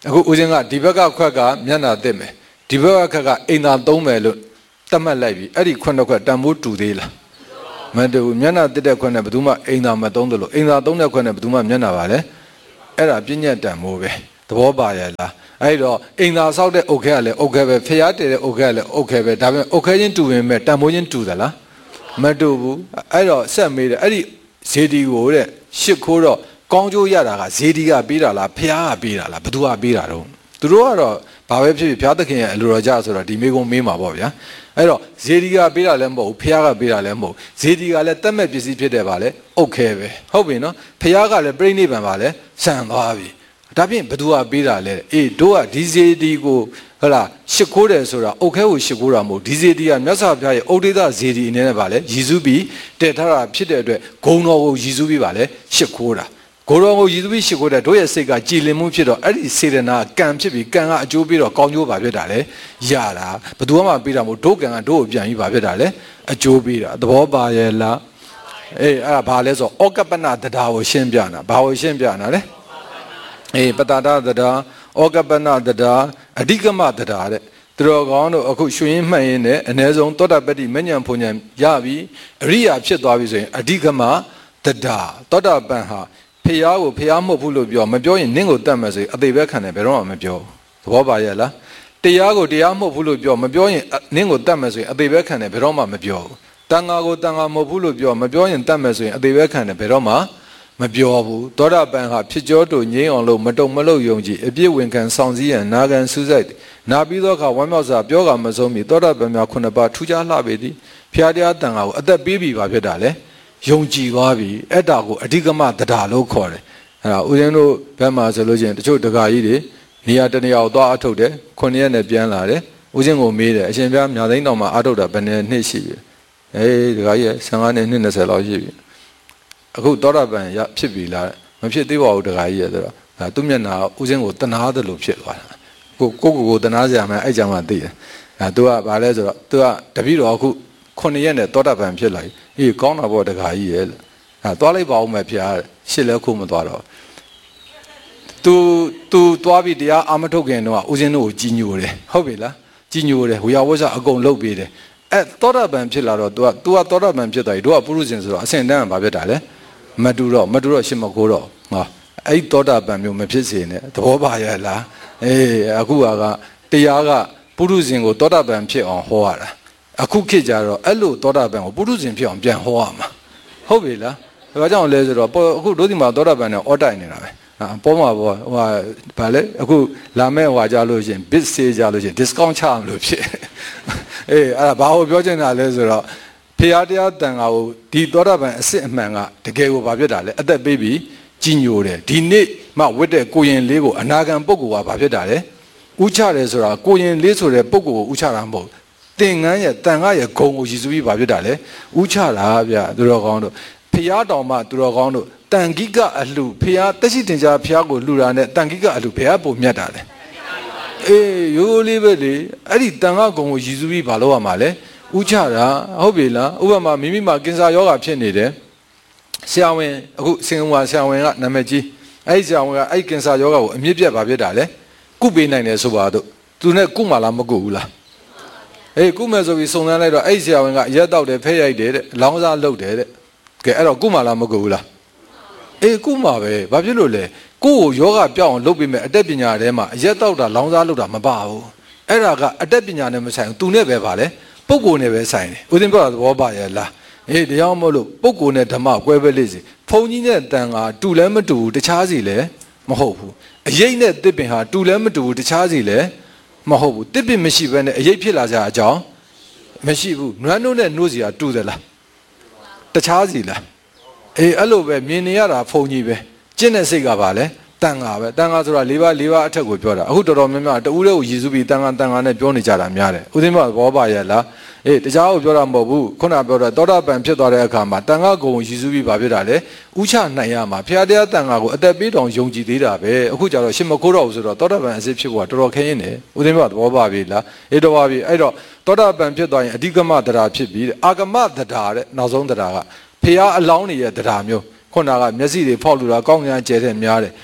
အခုဦးဇင်းကဒီဘက်ကခွက်ကမျက်နှာတက်မယ်ဒီဘက်ကခွက်ကအိမ်သာသုံးမယ်လို့တတ်မှတ်လိုက်ပြီအဲ့ဒီခွက်နှစ်ခွက်တန်ဖိုးတူသေးလားမတူဘူးမျက်နှာတက်တဲ့ခွက်နဲ့ဘယ်သူမှအိမ်သာမသုံးတယ်လို့အိမ်သာသုံးတဲ့ခွက်နဲ့ဘယ်သူမှမျက်နှာပါလဲအဲ့ဒါပြည့်ညက်တန်ဖိုးပဲသဘောပါရဲ့လားအဲ့တော့အိမ်သာဆောက်တဲ့အုတ်ခဲကလည်းအုတ်ခဲပဲဖျားတည်တဲ့အုတ်ခဲကလည်းအုတ်ခဲပဲဒါပေမဲ့အုတ်ခဲချင်းတူရင်မဲ့တန်ဖိုးချင်းတူသလားမတူဘူးအဲ့တော့ဆက်မေးတယ်အဲ့ဒီဇေဒီကိုတဲ့ရှစ်ခိုးတော့ကောင်းကျိုးရတာကဇေဒီကပေးတာလားဖျားကပေးတာလားဘသူကပေးတာတော့သူတို့ကတော့ဘာပဲဖြစ်ဖြစ်ဘုရားသခင်ရဲ့အလိုတော်ကြဆိုတော့ဒီမိကုံမေးမှာပေါ့ဗျာအဲ့တော့ဇေဒီကပေးတာလည်းမဟုတ်ဘူးဖျားကပေးတာလည်းမဟုတ်ဇေဒီကလည်းတတ်မဲ့ပစ္စည်းဖြစ်တယ်ပါလေအုတ်ခဲပဲဟုတ်ပြီနော်ဖျားကလည်းပြိဋိဘံပါလေဆန်သွားပြီဒါဖြင့်ဘသူကပေးတာလဲအေးတို့ကဒီဇေဒီကိုဟုတ်လားရှစ်ခိုးတယ်ဆိုတာအုတ်ခဲကိုရှစ်ခိုးတာမဟုတ်ဒီဇေဒီကမြတ်စွာဘုရားရဲ့ဩဒေသဇေဒီအနေနဲ့ပါလေရည်စူးပြီးတည်ထားတာဖြစ်တဲ့အတွက်ဂုံတော်ကိုရည်စူးပြီးပါလေရှစ်ခိုးတာကိုရောကိုရည်သူပြီးရှိခိုးတဲ့တို့ရဲ့စိတ်ကကြည်လင်မှုဖြစ်တော့အဲ့ဒီစေတနာကံဖြစ်ပြီးကံကအကျိုးပြီးတော့ကောင်းကျိုးပါဖြစ်တာလေရတာဘယ်သူမှပေးတာမဟုတ်တို့ကံကတို့ကိုပြန်ပြီးပါဖြစ်တာလေအကျိုးပေးတာသဘောပါရဲ့လားအေးအဲ့ဒါဘာလဲဆိုဩကပနတရားကိုရှင်းပြတာဘာကိုရှင်းပြတာလဲအေးပတ္တတာတရားဩကပနတရားအဓိကမတရားတဲ့သူတော်ကောင်းတို့အခုရွှေရင်မှတ်ရင်းနဲ့အ ਨੇ ဆုံးသောတာပတ္တိမဉ္ဇဉ်ဘုံဉ္ဇဉ်ရပြီးအရိယာဖြစ်သွားပြီဆိုရင်အဓိကမတရားသောတာပန်ဟာဖျားကိုဖျားမဟုတ်ဘူးလို့ပြောမပြောရင်နင့်ကိုတတ်မယ်ဆိုရင်အသေးပဲခံတယ်ဘယ်တော့မှမပြောသဘောပါရဲ့လားတရားကိုတရားမဟုတ်ဘူးလို့ပြောမပြောရင်နင့်ကိုတတ်မယ်ဆိုရင်အသေးပဲခံတယ်ဘယ်တော့မှမပြောဘူးတန်ဃာကိုတန်ဃာမဟုတ်ဘူးလို့ပြောမပြောရင်တတ်မယ်ဆိုရင်အသေးပဲခံတယ်ဘယ်တော့မှမပြောဘူးသောတာပန်ဟာဖြစ်ကြောတူငြိမ်းအောင်လို့မတုံမလို့ယုံကြည်အပြည့်ဝင်ခံဆောင်စည်းရန်နာခံစူးစိုက်နာပြီးသောအခါဝမ်းမြောက်စွာပြောကမဆုံးမီသောတာပန်များခုနှစ်ပါးထူးခြားလှပေသည်ဖျားတရားတန်ဃာကိုအသက်ပေးပြီးပါဖြစ်တာလေယုံကြည်သွားပြီအဲ့ဒါကိုအဓိကမတရားလို့ခေါ်တယ်အဲ့ဒါဦးဇင်းတို့ဘက်မှာဆိုလို့ချင်းတချို့တက္ကကြီးတွေနေရာတနေရာကိုသွားအထုတ်တယ်ခုနှစ်ရက်နဲ့ပြန်လာတယ်ဦးဇင်းကိုမေးတယ်အရှင်ဘုရားမြာသိန်းတော်မှာအထုတ်တာဘယ်နှစ်နှစ်ရှိပြီအေးတက္ကကြီးဆယ်ငါးနှစ်နှစ်၂၀လောက်ရှိပြီအခုသောတာပန်ရဖြစ်ပြီလားမဖြစ်သေးပါဘူးတက္ကကြီးရဆိုတော့ဒါသူ့မျက်နှာဦးဇင်းကိုတနာတယ်လို့ဖြစ်သွားတာကိုကိုကိုကိုတနာစရာမှအဲ့ကြောင့်မှသိတယ်အဲ तू ကဘာလဲဆိုတော့ तू ကတပည့်တော်အခုခုနှစ်ရက်နဲ့သောတာပန်ဖြစ်လာပြီအေးကောင်းတာပေါ့တက္ကကြီးရဲ့လို့အဲသွားလိုက်ပါဦးမယ်ဖျားရှစ်လဲခုမသွားတော့ तू तू သွားပြီးတရားအာမထုတ်ခင်တော့ဦးဇင်းတို့ကိုကြီးညိုတယ်ဟုတ်ပြီလားကြီးညိုတယ်ဝေယဝဆအကုန်လုပ်ပေးတယ်အဲသောတာပန်ဖြစ်လာတော့ तू က तू ကသောတာပန်ဖြစ်သွားပြီတို့ကပုရုဇဉ်ဆိုတော့အဆင့်တန်းကဘာဖြစ်တာလဲမတူတော့မတူတော့ရှင်းမကိုတော့ဟောအဲ့သောတာပန်မျိုးမဖြစ်စေနဲ့သဘောပါရဲ့လားအေးအခုကတရားကပုရုဇဉ်ကိုသောတာပန်ဖြစ်အောင်ဟောရတာအခုခေတ်ကြတော့အဲ့လိုသောတာပန်ကိုပုရုဇဉ်ဖြစ်အောင်ပြန်ဟောရမှာဟုတ်ပြီလားဒါကြောင့်လဲဆိုတော့အခုတို့ဒီမှာသောတာပန်နဲ့အော်တိုင်နေတာပဲပေါ်မှာပေါ့ဟိုဟာဗာလေအခုလာမဲ့ဟွာကြလို့ရှင် bit ဆေးကြလို့ရှင် discount ချအောင်လို့ဖြစ်အေးအဲ့ဒါဘာကိုပြောချင်တာလဲဆိုတော့ဖျားတရားတန်ခါကိုဒီသောတာပန်အစစ်အမှန်ကတကယ်ကိုဘာဖြစ်တာလဲအသက်ပေးပြီးကြီးညိုတယ်ဒီနေ့မှဝတ်တဲ့ကိုရင်လေးကိုအနာဂံပုဂ္ဂိုလ်ကဘာဖြစ်တာလဲဥချတယ်ဆိုတာကိုရင်လေးဆိုတဲ့ပုဂ္ဂိုလ်ကိုဥချတာမဟုတ်သင်္ကန်းရဲ့တန်ခါရဲ့ဂုံကိုရည်စူးပြီးဘာဖြစ်တာလဲဥချတာဗျသူတော်ကောင်းတို့ဖျားတော်မှသူတော်ကောင်းတို့တန်ခိကအလှဖျားတက်ရှိတင်ကြဖျားကိုလှူတာနဲ့တန်ခိကအလှဘယ်ကပုံမြတ်တာလဲအေးရိုးလေးပဲလေအဲ့ဒီတန်ခါဂုံကိုရည်စူးပြီးဘာလုပ်ရမှာလဲဥချတာဟုတ်ပြီလားဥပမာမိမိမှာကင်ဆာယောဂါဖြစ်နေတယ်ဆရာဝန်အခုစင်ဝါဆရာဝန်ကနာမည်ကြီးအဲ့ဒီဆရာဝန်ကအဲ့ကင်ဆာယောဂါကိုအမြင့်ပြတ်ပါဖြစ်တာလေကုပေးနိုင်တယ်ဆိုပါတော့သူနဲ့ကုမှလားမကုဘူးလားအေးကုမယ်ဆိုပြီးစုံစမ်းလိုက်တော့အဲ့ဆရာဝန်ကရက်တောက်တယ်ဖဲရိုက်တယ်တဲ့လောင်းစားလုပ်တယ်တဲ့ကဲအဲ့တော့ကုမှလားမကုဘူးလားအေးကုမှပဲဘာဖြစ်လို့လဲကိုယ့်ကိုယောဂပြောင်းအောင်လုပ်ပေးမယ်အတက်ပညာထဲမှာရက်တောက်တာလောင်းစားလုပ်တာမပါဘူးအဲ့ဒါကအတက်ပညာနဲ့မဆိုင်ဘူးသူနဲ့ပဲပါလေပုဂ္ဂိုလ်နဲ့ပဲဆိုင်တယ်ဦးသိန်းပြောတာသဘောပါရဲ့လားအေးတရားမလို့ပုဂ္ဂိုလ်နဲ့ဓမ္မကွဲပဲလေးစီဘုံကြီးနဲ့တန်ကတူလည်းမတူဘူးတခြားစီလည်းမဟုတ်ဘူးအရေးနဲ့တစ်ပင်ဟာတူလည်းမတူဘူးတခြားစီလည်းမဟုတ်ဘူးတစ်ပင်မရှိဘဲနဲ့အရေးဖြစ်လာကြအကြောင်းမရှိဘူးနွမ်းတို့နဲ့နှိုးစီကတူသလားတခြားစီလားအေးအဲ့လိုပဲမြင်နေရတာဘုံကြီးပဲကျင့်တဲ့စိတ်ကပါလေတန်ဃာပဲတန်ဃာဆိုတာ၄ပါး၄ပါးအထက်ကိုပြောတာအခုတော်တော်များများတူးတဲ့ကိုရည်စူးပြီးတန်ဃာတန်ဃာနဲ့ပြောနေကြတာများတယ်ဦးသိန်းမဘောပါရဲ့လားအေးတခြားကိုပြောတာမဟုတ်ဘူးခုနပြောတာသောတာပန်ဖြစ်သွားတဲ့အခါမှာတန်ဃာကိုရည်စူးပြီးဘာဖြစ်တာလဲဥချနိုင်ရမှာဖျားတရားတန်ဃာကိုအသက်ပေးတောင်ယုံကြည်သေးတာပဲအခုကျတော့ရှင်မခိုးတော့ဘူးဆိုတော့သောတာပန်အစစ်ဖြစ်ဖို့ကတော်တော်ခင်းရင်တယ်ဦးသိန်းမဘောပါပြီလားအေးတော်ပါပြီအဲ့တော့သောတာပန်ဖြစ်သွားရင်အဓိကမတရားဖြစ်ပြီးအာဂမတရားတဲ့နောက်ဆုံးတရားကဖျားအလောင်းတွေရဲ့တရားမျိုးခုနကမျက်စိတွေဖောက်လူတာကောင်းကင်ကျဲတဲ့များတယ်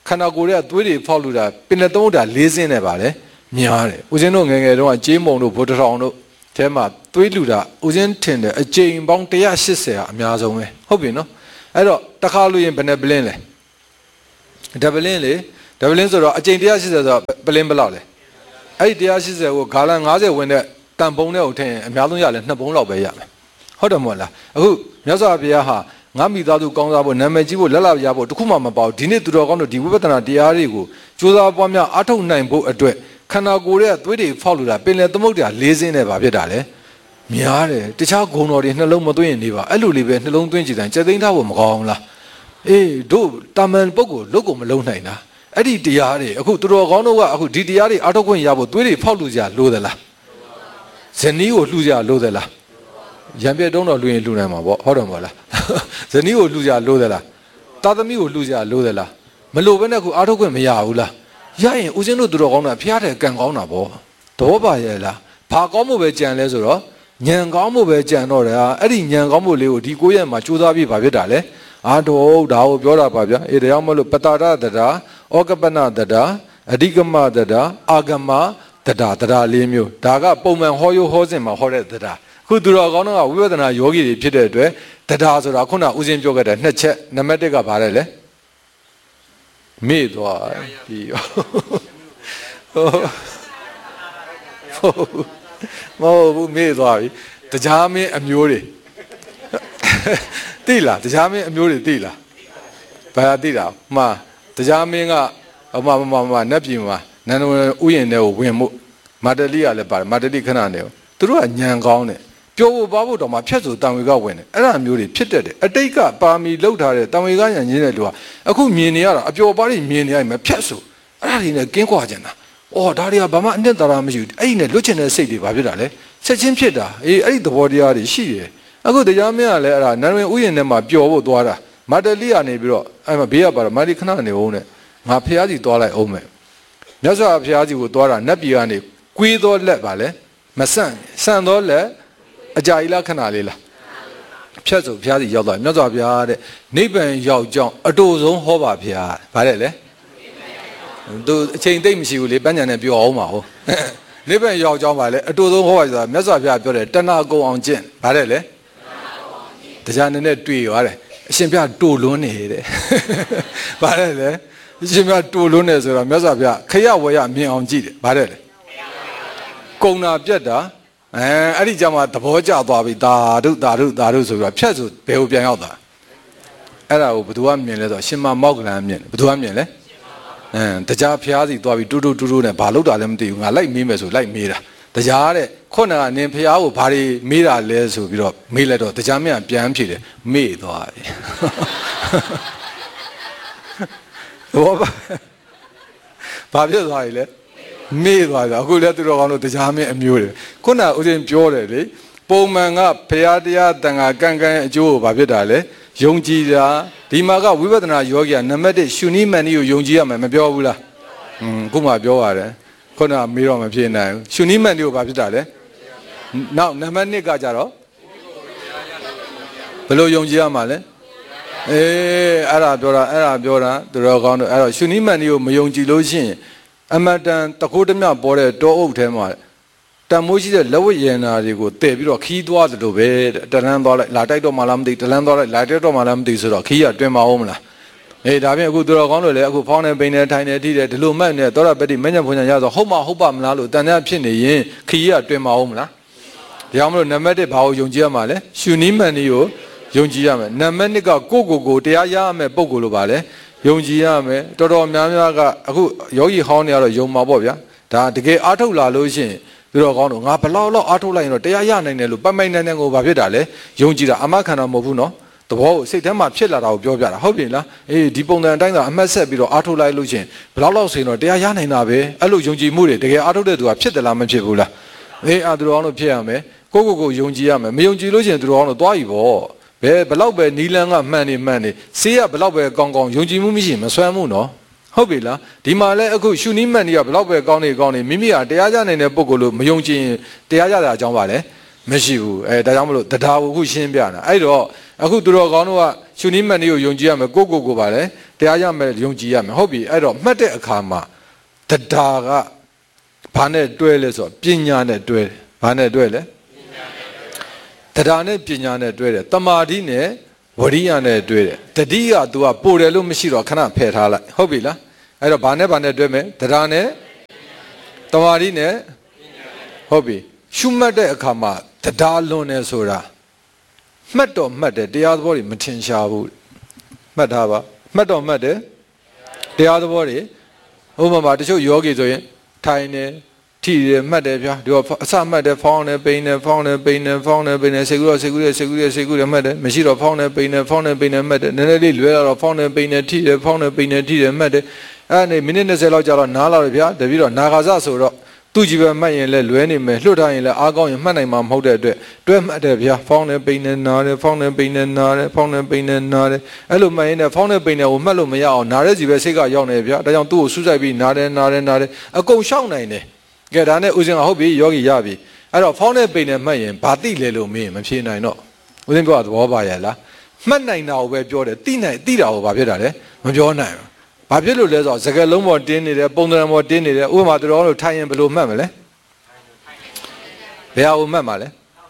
ခန္ဓာကိုယ်ရဲ့သွေးတွေဖောက်လို့တာပင်လက်သုံးတာလေးစင်းနဲ့ပါလေများတယ်ဦးဇင်းတို့ငယ်ငယ်တုန်းကကြေးမုံတို့ဗိုလ်တထောင်တို့အဲမှာသွေးလူတာဦးဇင်းထင်တယ်အကြိမ်ပေါင်းone eightyကအများဆုံးပဲဟုတ်ပြီနော်အဲ့တော့တစ်ခါလို့ရင်ဘယ်နဲ့ပလင်းလဲဒပလင်းလေဒပလင်းဆိုတော့အကြိမ်one eightyဆိုတော့ပလင်းဘယ်လောက်လဲအဲ့ဒီone eightyကိုဂါလန်fiftyဝင်တဲ့တန်ပုံနဲ့ကိုထင်အများဆုံးရလဲနှစ်ပုံလောက်ပဲရမယ်ဟုတ်တယ်မဟုတ်လားအခုမြတ်စွာဘုရားဟာငါမိသားစုကောင်းစားဖို့နာမည်ကြီးဖို့လက်လာရဖို့တခုမှမပေါ့ဒီနေ့သူတော်ကောင်းတို့ဒီဝိပဿနာတရားတွေကိုကြိုးစားပွားများအားထုတ်နိုင်ဖို့အတွက်ခန္ဓာကိုယ်ရဲ့သွေးတွေဖောက်လို့တာပင်လယ်သမုဒ္ဒရာလေးစင်းနဲ့ပါဖြစ်တာလေများတယ်တခြားဂုဏ်တော်တွေနှလုံးမသွင်းရင်နေပါအဲ့လိုလေးပဲနှလုံးသွင်းကြည့်တိုင်းစက်သိမ်းထားဖို့မကောင်းဘူးလားအေးတို့တာမန်ပုဂ္ဂိုလ်လုတ်ကိုမလုံးနိုင်တာအဲ့ဒီတရားတွေအခုသူတော်ကောင်းတို့ကအခုဒီတရားတွေအားထုတ်ခွင့်ရဖို့သွေးတွေဖောက်လို့ကြလို့သလားဇနီးကိုလှူကြလို့သလားရံပြတုံးတော်လူရင်လူနိုင်မှာပေါ့ဟုတ်တယ်မဟုတ်လားဇနီးကိုလှူကြလို့သလားတာသမီးကိုလှူကြလို့သလားမလို့ဘဲနဲ့ခုအားထုတ်ခွင့်မရဘူးလားရရင်ဦးဇင်းတို့သူတော်ကောင်းတာဖျားတယ်ကံကောင်းတာပေါ့တော့ပါရဲ့လားဘာကောင်းမှုပဲကြံလဲဆိုတော့ညံကောင်းမှုပဲကြံတော့တယ်အဲ့ဒီညံကောင်းမှုလေးကိုဒီကိုယ့်ရဲ့မှာကြိုးစားပြီးပါဖြစ်တာလေအာတော့ဒါကိုပြောတာပါဗျာအေးတရားမလို့ပတာရတတာဩကပနတတာအဓိကမတတာအာဂမတတာတတာလေးမျိုးဒါကပုံမှန်ဟောရိုးဟောစဉ်မှာဟောတဲ့တတာခုသူတော်ကောင်းတော့ဝိပဿနာယောဂီတွေဖြစ်တဲ့အတွက်တတာဆိုတာခုနဦးဇင်းပြောခဲ့တဲ့နှစ်ချက်နံပါတ်oneကဘာလဲလဲမေ့သွားပြီမဟုတ်ဘူးမေ့သွားပြီတရားမင်းအမျိုးတွေသိလားတရားမင်းအမျိုးတွေသိလားဘာသိတာမှာတရားမင်းကဟိုမှာမှာနတ်ပြည်မှာနန္ဒဝင်ဥယျာဉ်ထဲကိုဝင်မှုမာတလိကလည်းပါတယ်မာတလိခဏနေသူတို့ကညံကောင်းတယ်ပြောဖို့ပါဖို့တော့မှဖြတ်ဆိုတံဝေကဝင်တယ်အဲ့ဒါမျိုးတွေဖြစ်တတ်တယ်အတိတ်ကပါမီလောက်ထားတဲ့တံဝေကညံရင်းတဲ့လူကအခုမြင်နေရတာအပျော်ပါးတွေမြင်နေရမယ်ဖြတ်ဆိုအဲ့ဒါတွေနဲ့ကင်းကွာကြတာအော်ဒါတွေကဘာမှအနှစ်သာရမရှိဘူးအဲ့ဒီနဲ့လွတ်ချင်တဲ့စိတ်တွေဘာဖြစ်တာလဲဆက်ချင်းဖြစ်တာအေးအဲ့ဒီသဘောတရားတွေရှိတယ်အခုတရားမင်းကလည်းအဲ့ဒါနန္ဒဝင်ဥယျာဉ်ထဲမှာပျော်ဖို့သွားတာမာတလိကနေပြီးတော့အဲ့မှာဘေးကပါတော့မာတလိခဏနေအောင်နဲ့ငါဖះကြီးသွားလိုက်အောင်မယ်မြတ်စွာဘုရားကြီးကိုသွားတာနတ်ပြည်ကနေကွေးသောလက်ပါလေမဆန့်ဆန့်သောလက်အကြာကြီးလားခဏလေးလားဖြတ်ဆိုဘုရားကြီးရောက်သွားမြတ်စွာဘုရားတဲ့နိဗ္ဗာန်ရောက်ကြောင်းအတူဆုံးဟောပါဘုရားဗါတဲ့လေသူအချိန်သိမ့်မရှိဘူးလေပညာနဲ့ပြောအောင်ပါဟုတ်နိဗ္ဗာန်ရောက်ကြောင်းပါလေအတူဆုံးဟောပါဆိုတာမြတ်စွာဘုရားပြောတယ်တဏှာကုံအောင်ကျင့်ဗါတဲ့လေတရားနဲ့နဲ့တွေ့သွားတယ်အရှင်ဘုရားတူလွန်းနေတဲ့ဗါတဲ့လေအရှင်ဘုရားတူလွန်းနေဆိုတော့မြတ်စွာဘုရားခရဝရမြင်အောင်ကြည့်တယ်ဗါတဲ့လေကုံနာပြတ်တာအဲအဲ့ဒီကြမှာသဘောကျသွားပြီဒါဓုဒါဓုဒါဓုဆိုပြီးတော့ဖြတ်ဆိုဘယ်ကိုပြန်ရောက်သွားအဲ့ဒါကိုဘယ်သူကမြင်လဲဆိုတော့ရှင်မမောက္ကလန်မြင်တယ်ဘယ်သူကမြင်လဲအဲတရားဖျားစီသွားပြီးတူတူတူတူနဲ့ဘာလို့တာလဲမသိဘူးငါလိုက်မေးမယ်ဆိုလိုက်မေးတာတရားတဲ့ခုနကနင်ဖျားကိုဘာတွေမေးတာလဲဆိုပြီးတော့မေးလိုက်တော့တရားမင်းကပြန်ဖြေတယ်မေ့သွားပြီဘောပါဘာဖြစ်သွားပြီလဲမေ့သွားတာအခုလည်းသူတော်ကောင်းတို့တရားမင်းအမျိုးတွေခုနကဦးဇင်းပြောတယ်လေပုံမှန်ကဘုရားတရားတန်ခါကံကံအကျိုးကိုဘာဖြစ်တာလဲယုံကြည်တာဒီမှာကဝိပဿနာယောဂီကနံပါတ်oneရှုနိမန်နီကိုယုံကြည်ရမယ်မပြောဘူးလားอืมခုမှပြောရတယ်ခုနကမေးတော့မဖြစ်နိုင်ဘူးရှုနိမန်နီကိုဘာဖြစ်တာလဲနောက်နံပါတ်twoကကြတော့ဘယ်လိုယုံကြည်ရမှာလဲအေးအဲ့ဒါပြောတာအဲ့ဒါပြောတာသူတော်ကောင်းတို့အဲ့တော့ရှုနိမန်နီကိုမယုံကြည်လို့ရှိရင်အမတန်တခိုးတမျှပေါ်တဲ့တောအုပ်ထဲမှာတန်မိုးရှိတဲ့လက်ဝတ်ရည်နာတွေကိုတည်ပြီးတော့ခီးသွားသလိုပဲတလန်းသွားလိုက်လာတိုက်တော့မှလားမသိတလန်းသွားလိုက်လာတိုက်တော့မှလားမသိဆိုတော့ခီးရတွင်မအောင်မလားအေးဒါပြင်အခုသူတော်ကောင်းတို့လည်းအခုဖောင်းနေပိန်နေထိုင်နေထိတယ်ဒီလိုမှတ်နေသောရပတိမဉ္ဇဉ်ဖွညာရဆိုဟုတ်မဟုတ်ပါမလားလို့တန်တဲ့ဖြစ်နေရင်ခီးရတွင်မအောင်မလားဒါကြောင့်မလို့နံပါတ်oneဘာကိုယုံကြည်ရမှာလဲရှုနီးမှန်နီကိုယုံကြည်ရမယ်နံပါတ်twoကကိုကိုကိုတရားရရမယ်ပုံကိုလို့ပါလဲယုံကြည်ရမယ်တော်တော်များများကအခုယောဂီဟောင်းနေရတော့ယုံမှာပေါ့ဗျာဒါတကယ်အားထုတ်လာလို့ရှိရင်သူတော်ကောင်းတို့ငါဘလောက်လောက်အားထုတ်လိုက်ရင်တော့တရားရနိုင်တယ်လို့ပိုင်ပိုင်နိုင်နိုင်ကိုဘာဖြစ်တာလဲယုံကြည်တာအမခံတာမဟုတ်ဘူးနော်သဘောကိုစိတ်ထဲမှာဖြစ်လာတာကိုပြောပြတာဟုတ်ပြီလားအေးဒီပုံစံအတိုင်းသာအမှတ်ဆက်ပြီးတော့အားထုတ်လိုက်လို့ရှိရင်ဘလောက်လောက်ဆိုရင်တော့တရားရနိုင်တာပဲအဲ့လိုယုံကြည်မှုတွေတကယ်အားထုတ်တဲ့သူကဖြစ်တယ်လားမဖြစ်ဘူးလားအေးအာသူတော်ကောင်းတို့ဖြစ်ရမယ်ကိုကိုကိုယုံကြည်ရမယ်မယုံကြည်လို့ရှိရင်သူတော်ကောင်းတို့သွားပြီပေါ့ဘယ်ဘလောက်ပဲနီလန်းကမှန်နေမှန်နေဆေးရဘလောက်ပဲကောင်းကောင်းယုံကြည်မှုမရှိရင်မဆွမ်းမှုနော်ဟုတ်ပြီလားဒီမှာလဲအခုရှုနီးမှန်နေရဘလောက်ပဲကောင်းနေကောင်းနေမိမိကတရားရနိုင်တဲ့ပုံကိုလို့မယုံကြည်ရင်တရားရတာအကြောင်းပါလဲမရှိဘူးအဲဒါကြောင့်မလို့တရားကိုအခုရှင်းပြတာအဲ့တော့အခုသူတော်ကောင်းတို့ကရှုနီးမှန်နေကိုယုံကြည်ရမယ်ကိုကိုကိုပါလဲတရားရမယ်ယုံကြည်ရမယ်ဟုတ်ပြီအဲ့တော့မှတ်တဲ့အခါမှာတရားကဘာနဲ့တွဲလဲဆိုတော့ပညာနဲ့တွဲတယ်ဘာနဲ့တွဲလဲတရားနဲ့ပညာနဲ့တွဲတယ်တမာတိနဲ့ဝရိယနဲ့တွဲတယ်တတိယ तू ကပို့တယ်လို့မရှိတော့ခဏဖယ်ထားလိုက်ဟုတ်ပြီလားအဲ့တော့ဘာနဲ့ဘာနဲ့တွဲမယ်တရားနဲ့တမာတိနဲ့ဟုတ်ပြီရှုမှတ်တဲ့အခါမှာတရားလွန်တယ်ဆိုတာမှတ်တော့မှတ်တယ်တရားသဘောတွေမထင်ရှားဘူးမှတ်ထားပါမှတ်တော့မှတ်တယ်တရားသဘောတွေဥပမာတချို့ယောဂီဆိုရင်ထိုင်နေထိတယ်မှတ်တယ်ဗျာဒီတော့အစမှတ်တယ်ဖောင်းတယ်ပိန်တယ်ဖောင်းတယ်ပိန်တယ်ဖောင်းတယ်ပိန်တယ်စေကူတော့စေကူတယ်စေကူတယ်စေကူတယ်မှတ်တယ်မရှိတော့ဖောင်းတယ်ပိန်တယ်ဖောင်းတယ်ပိန်တယ်မှတ်တယ်နည်းနည်းလေးလွဲတော့ဖောင်းတယ်ပိန်တယ်ထိတယ်ဖောင်းတယ်ပိန်တယ်ထိတယ်မှတ်တယ်အဲ့ဒါနေမိနစ်၂၀လောက်ကြာတော့နားလာတယ်ဗျာတပြီးတော့နာဂါဇဆိုတော့သူ့ကြည့်ပဲမှတ်ရင်လည်းလွဲနေမယ်လှုပ်ထားရင်လည်းအားကောင်းရင်မှတ်နိုင်မှာမဟုတ်တဲ့အတွက်တွဲမှတ်တယ်ဗျာဖောင်းတယ်ပိန်တယ်နားတယ်ဖောင်းတယ်ပိန်တယ်နားတယ်ဖောင်းတယ်ပိန်တယ်နားတယ်အဲ့လိုမှတ်ရင်လည်းဖောင်းတယ်ပိန်တယ်ကိုမှတ်လို့မရအောင်နားတဲ့စီပဲစိတ်ကရောက်နေဗျာဒါကြောင့်သူ့ကိုစူးစိုက်ပြီးနားတယ်နားတယ်နားတယ်အကုန်ရှောက်နိုင်တယ်ကဲဒါနဲ့ဦးဇင်းကဟုတ်ပြီယောဂီရပြီအဲ့တော့ဖောင်းတဲ့ပိန်နဲ့မှတ်ရင်ဘာတိလဲလို့မင်းမဖြေနိုင်တော့ဦးဇင်းပြောတာသဘောပါရဲ့လားမှတ်နိုင်တာကိုပဲပြောတယ်တိနိုင်တိတာကိုဘာဖြစ်တာလဲမပြောနိုင်ဘူးဘာဖြစ်လို့လဲဆိုတော့စကားလုံးပေါ်တင်းနေတယ်ပုံသဏ္ဍာန်ပေါ်တင်းနေတယ်ဥပမာတော်တို့ထိုင်ရင်ဘယ်လိုမှတ်မလဲဘယ်ဟာကိုမှတ်မှာလဲ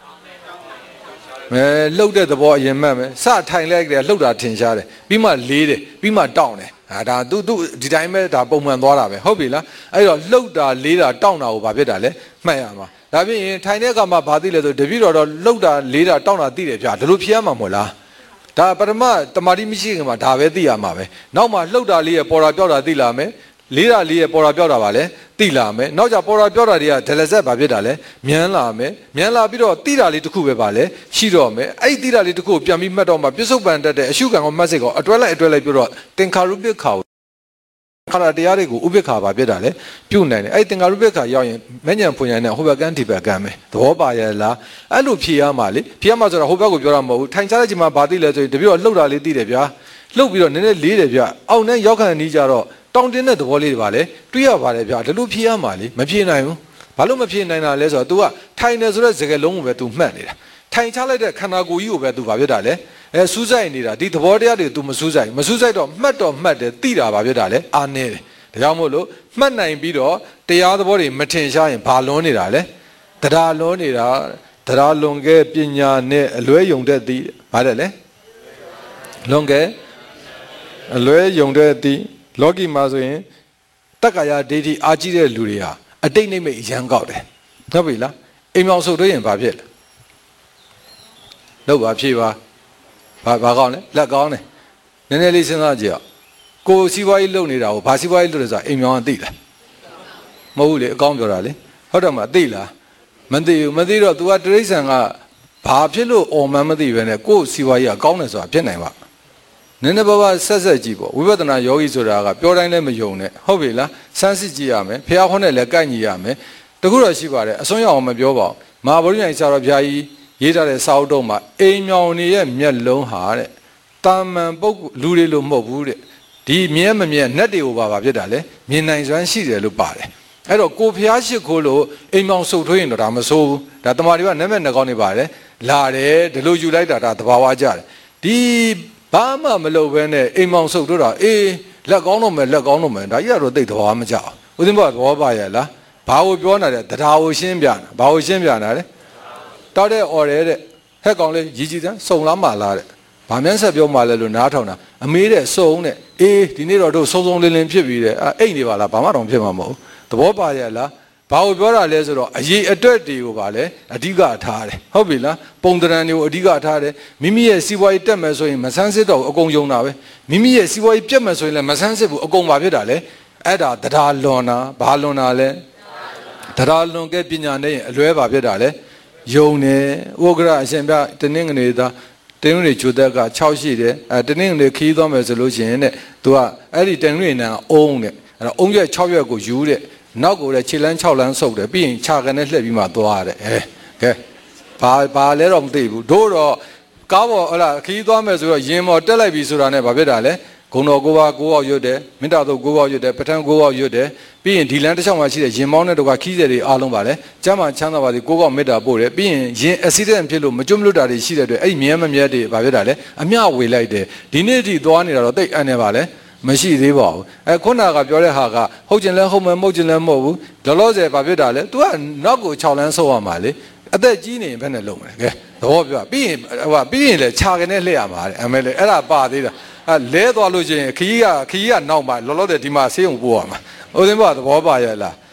အဲလှုပ်တဲ့သဘောအရင်မှတ်မယ်စထိုင်လိုက်တယ်လှုပ်တာထင်ရှားတယ်ပြီးမှလေးတယ်ပြီးမှတောင့်တယ်ဟာဒါသူသူဒီတိုင်းပဲဒါပုံမှန်သွားတာပဲဟုတ်ပြီလားအဲ့တော့လှုပ်တာလေးတာတောင့်တာကိုဘာဖြစ်တာလဲမှတ်ရမှာဒါဖြစ်ရင်ထိုင်တဲ့အခါမှာဘာသိလဲဆိုတပည့်တော်တော့လှုပ်တာလေးတာတောင့်တာသိတယ်ဗျာဒါလိုဖြေရမှာမဟုတ်လားဒါပထမတမာတိမရှိခင်မှာဒါပဲသိရမှာပဲနောက်မှလှုပ်တာလေးရပေါ်တာပြောက်တာသိလာမယ်လေးတာလေးရပေါ်တာပြောက်တာပါလဲသိလာမယ်နောက်ကြပေါ်တာပြောက်တာတွေကဒလဆက်ဘာဖြစ်တာလဲမြန်လာမယ်မြန်လာပြီးတော့သိတာလေးတစ်ခုပဲပါလဲရှိတော့မယ်အဲ့ဒီသိတာလေးတစ်ခုကိုပြန်ပြီးမှတ်တော့မှပြစ္ဆုတ်ပန်တတ်တဲ့အရှုခံကိုမှတ်စိတ်ကိုအတွဲလိုက်အတွဲလိုက်ပြီးတော့သင်္ခါရုပ္ပခါခါရတရားတွေကိုဥပ္ပခါဘာဖြစ်တာလဲပြုတ်နိုင်တယ်အဲ့သင်္ခါရုပ္ပခါရောက်ရင်မဉ္ဇဉ်ဖွညာနဲ့ဟိုဘက်ကန်းဒီဘက်ကန်းပဲသဘောပါရဲ့လားအဲ့လိုဖြေရမှာလေဖြေရမှာဆိုတော့ဟိုဘက်ကိုပြောတာမဟုတ်ဘူးထိုင်ချတဲ့ချိန်မှာဘာသိလဲဆိုရင်တပြည့်တော့လှုပ်တာလေးသိတယ်ဗျာလှုပ်ပြီးတော့နည်းနည်းလေးတယ်ဗျာအောက်နဲ့ရောက်ခံနေကြတော့တောင်းတင်းတဲ့သဘောလေးတွေပါလေတွေ့ရပါတယ်ဗျာဒီလိုဖြေရမှာလေမဖြေနိုင်ဘူးဘာလို့မဖြေနိုင်တာလဲဆိုတော့ तू ကထိုင်နေဆိုတဲ့စကားလုံးကိုပဲ तू မှတ်နေတာထိုင်ချလိုက်တဲ့ခန္ဓာကိုယ်ကြီးကိုပဲ तू ဘာဖြစ်တာလဲအဲစူးစိုက်နေတာဒီသဘောတရားတွေ तू မစူးစိုက်မစူးစိုက်တော့မှတ်တော့မှတ်တယ်သိတာဘာဖြစ်တာလဲအာနေတယ်ဒါကြောင့်မို့လို့မှတ်နိုင်ပြီးတော့တရားသဘောတွေမထင်ရှားရင်ဘာလွန်နေတာလဲတရားလွန်နေတာတရားလွန်ခဲ့ပညာနဲ့အလွဲယုံတဲ့သည်ဘာတဲ့လဲလွန်ခဲ့အလွဲယုံတဲ့သည်လောကီမှာဆိုရင်တက္ကာယဒိဋ္ဌိအာကြည့်တဲ့လူတွေဟာအတိတ်နိမိတ်အရန်ကောက်တယ်ဟုတ်ပြီလားအိမ်အောင်ဆုပ်တွေ့ရင်ဘာဖြစ်လဲလောက်ပါဖြေပါဘာဘာကောင်းလဲလက်ကောင်းတယ်နည်းနည်းလေးစဉ်းစားကြည့်အောင်ကိုစီးပွားရေးလုပ်နေတာကိုဘာစီးပွားရေးလုပ်လဲဆိုတာအိမ်အောင်သိလားမဟုတ်ဘူးလေအကောင်းပြောတာလေဟုတ်တယ်မသိလားမသိဘူးမသိတော့ तू ကတရိษံကဘာဖြစ်လို့အော်မှန်းမသိပဲနဲ့ကိုစီးပွားရေးကကောင်းတယ်ဆိုတာဖြစ်နိုင်ပါနည်းနည်းပါးပါးဆက်ဆက်ကြည့်ပေါ့ဝိပဿနာယောဂီဆိုတာကပြောတိုင်းလည်းမယုံနဲ့ဟုတ်ပြီလားစမ်းစစ်ကြည့်ရမယ်ဖះခေါင်းနဲ့လည်းကိုက်ညီရမယ်တခုတော့ရှိပါတယ်အစွန်းရောက်အောင်မပြောပါဘူးမဟာဗုဒ္ဓဉာဏ်ဆရာတော်ဘုရားကြီးရေးထားတဲ့စာအုပ်တော့မှာအိမ်မြောင်နေရဲ့မျက်လုံးဟာတဲ့တာမန်ပုဂ္ဂိုလ်လူတွေလို့မဟုတ်ဘူးတဲ့ဒီမြဲမမြဲနတ်တွေကိုပါပါဖြစ်တာလေမြင်နိုင်စွမ်းရှိတယ်လို့ပါတယ်အဲ့တော့ကိုဖះရှိခိုးလို့အိမ်မြောင်ဆုပ်ထွေးရင်တော့ဒါမဆိုးဘူးဒါတမာတွေကနည်းမဲ့နှကောင်းနေပါတယ်လာတယ်ဒီလိုယူလိုက်တာဒါသဘာဝကြတယ်ဒီဘာမှမလုပ်ဘဲနဲ့အိမ်မောင်ဆုပ်တို့တာအေးလက်ကောင်းတော့မယ်လက်ကောင်းတော့မယ်ဒါကြီးကတော့သိသဘောမကျဘူးဦးသိန်းဘုရားသဘောပါရဲ့လားဘာကိုပြောနေတာလဲတရားကိုရှင်းပြတာဘာကိုရှင်းပြနေတာလဲတောက်တဲ့အော်ရဲတဲ့ဟက်ကောင်လေးရီကြီးတန်းစုံလားမလားတဲ့ဘာမှန်းဆက်ပြောမှလဲလို့နားထောင်တာအမေးတဲ့စုံတဲ့အေးဒီနေ့တော့တို့စုံစုံလင်းလင်းဖြစ်ပြီတဲ့အိတ်နေပါလားဘာမှတော့ဖြစ်မှာမဟုတ်သဘောပါရဲ့လားဘာကိုပြောတာလဲဆိုတော့အရေးအတွက်တွေကိုပါလဲအဓိကထားတယ်ဟုတ်ပြီလားပုံတရံတွေကိုအဓိကထားတယ်မိမိရဲ့စီးပွားရေးတက်မယ်ဆိုရင်မဆန်းစစ်တော့အကုန်ယုံတာပဲမိမိရဲ့စီးပွားရေးပြတ်မယ်ဆိုရင်လည်းမဆန်းစစ်ဘူးအကုန်ပါဖြစ်တာလေအဲ့ဒါတရားလွန်တာဘာလွန်တာလဲတရားလွန်ကဲပညာနဲ့အလွဲပါဖြစ်တာလေယုံတယ်ဥက္ကရာအရှင်ပြတနင်္ဂနွေသားတနင်္ဂနွေဂျိုသက်က၆ရှိတယ်အဲတနင်္ဂနွေခီးသွားမယ်ဆိုလို့ရှိရင်တဲ့သူကအဲ့ဒီတနင်္ဂနွေနံအုံးတဲ့အဲ့တော့အုံးရွက်၆ရွက်ကိုယူတဲ့နောက်ကိုလည်းခြေလမ်း၆လမ်းဆုပ်တယ်ပြီးရင်ခြာကနေလှည့်ပြီးမှသွားရတယ်အဲကဲဘာဘာလဲတော့မသိဘူးတို့တော့ကားပေါ်ဟလာခီးသွားမယ်ဆိုတော့ရင်ပေါ်တက်လိုက်ပြီဆိုတာနဲ့ဘာဖြစ်တာလဲဂုံတော်ကိုပါကိုအောင်ရွတ်တယ်မေတ္တာတို့ကိုအောင်ရွတ်တယ်ပဋ္ဌာန်းကိုအောင်ရွတ်တယ်ပြီးရင်ဒီလမ်းတစ်ချောင်းမှာရှိတဲ့ရင်မောင်းတဲ့တော့ကခီးတဲ့တွေအားလုံးပါလဲကျမ်းမှာချမ်းသာပါစေကိုအောင်မေတ္တာပို့တယ်ပြီးရင်ရင်အက်ဆီဒန့်ဖြစ်လို့မကျွတ်မလွတ်တာတွေရှိတဲ့အတွက်အဲ့မြဲမမြဲတွေဘာဖြစ်တာလဲအမျှဝေလိုက်တယ်ဒီနေ့ထိသွားနေတာတော့တိတ်အန်နေပါလဲမမရှိသေးပါဘူးအဲခုနကပြောတဲ့ဟာကဟုတ်ကျင်လဲဟုတ်မယ်မဟုတ်ကျင်လဲမဟုတ်ဘူးလောလောဆယ်ဘာဖြစ်တာလဲ तू ကနောက်ကို၆လမ်းဆော့ရမှာလေအသက်ကြီးနေရင်ဘယ်နဲ့လုံးမလဲကဲသဘောပြောပြီးရင်ဟိုပြီးရင်လေခြာကနေလှည့်ရမှာတဲ့အမေလေအဲ့ဒါပါသေးတာအဲလဲသွားလို့ရှိရင်ခကြီးကခကြီးကနောက်မှာလောလောဆယ်ဒီမှာဆေးုံပို့ရမှာဦးသိန်းဘသဘောပါရဲ့လား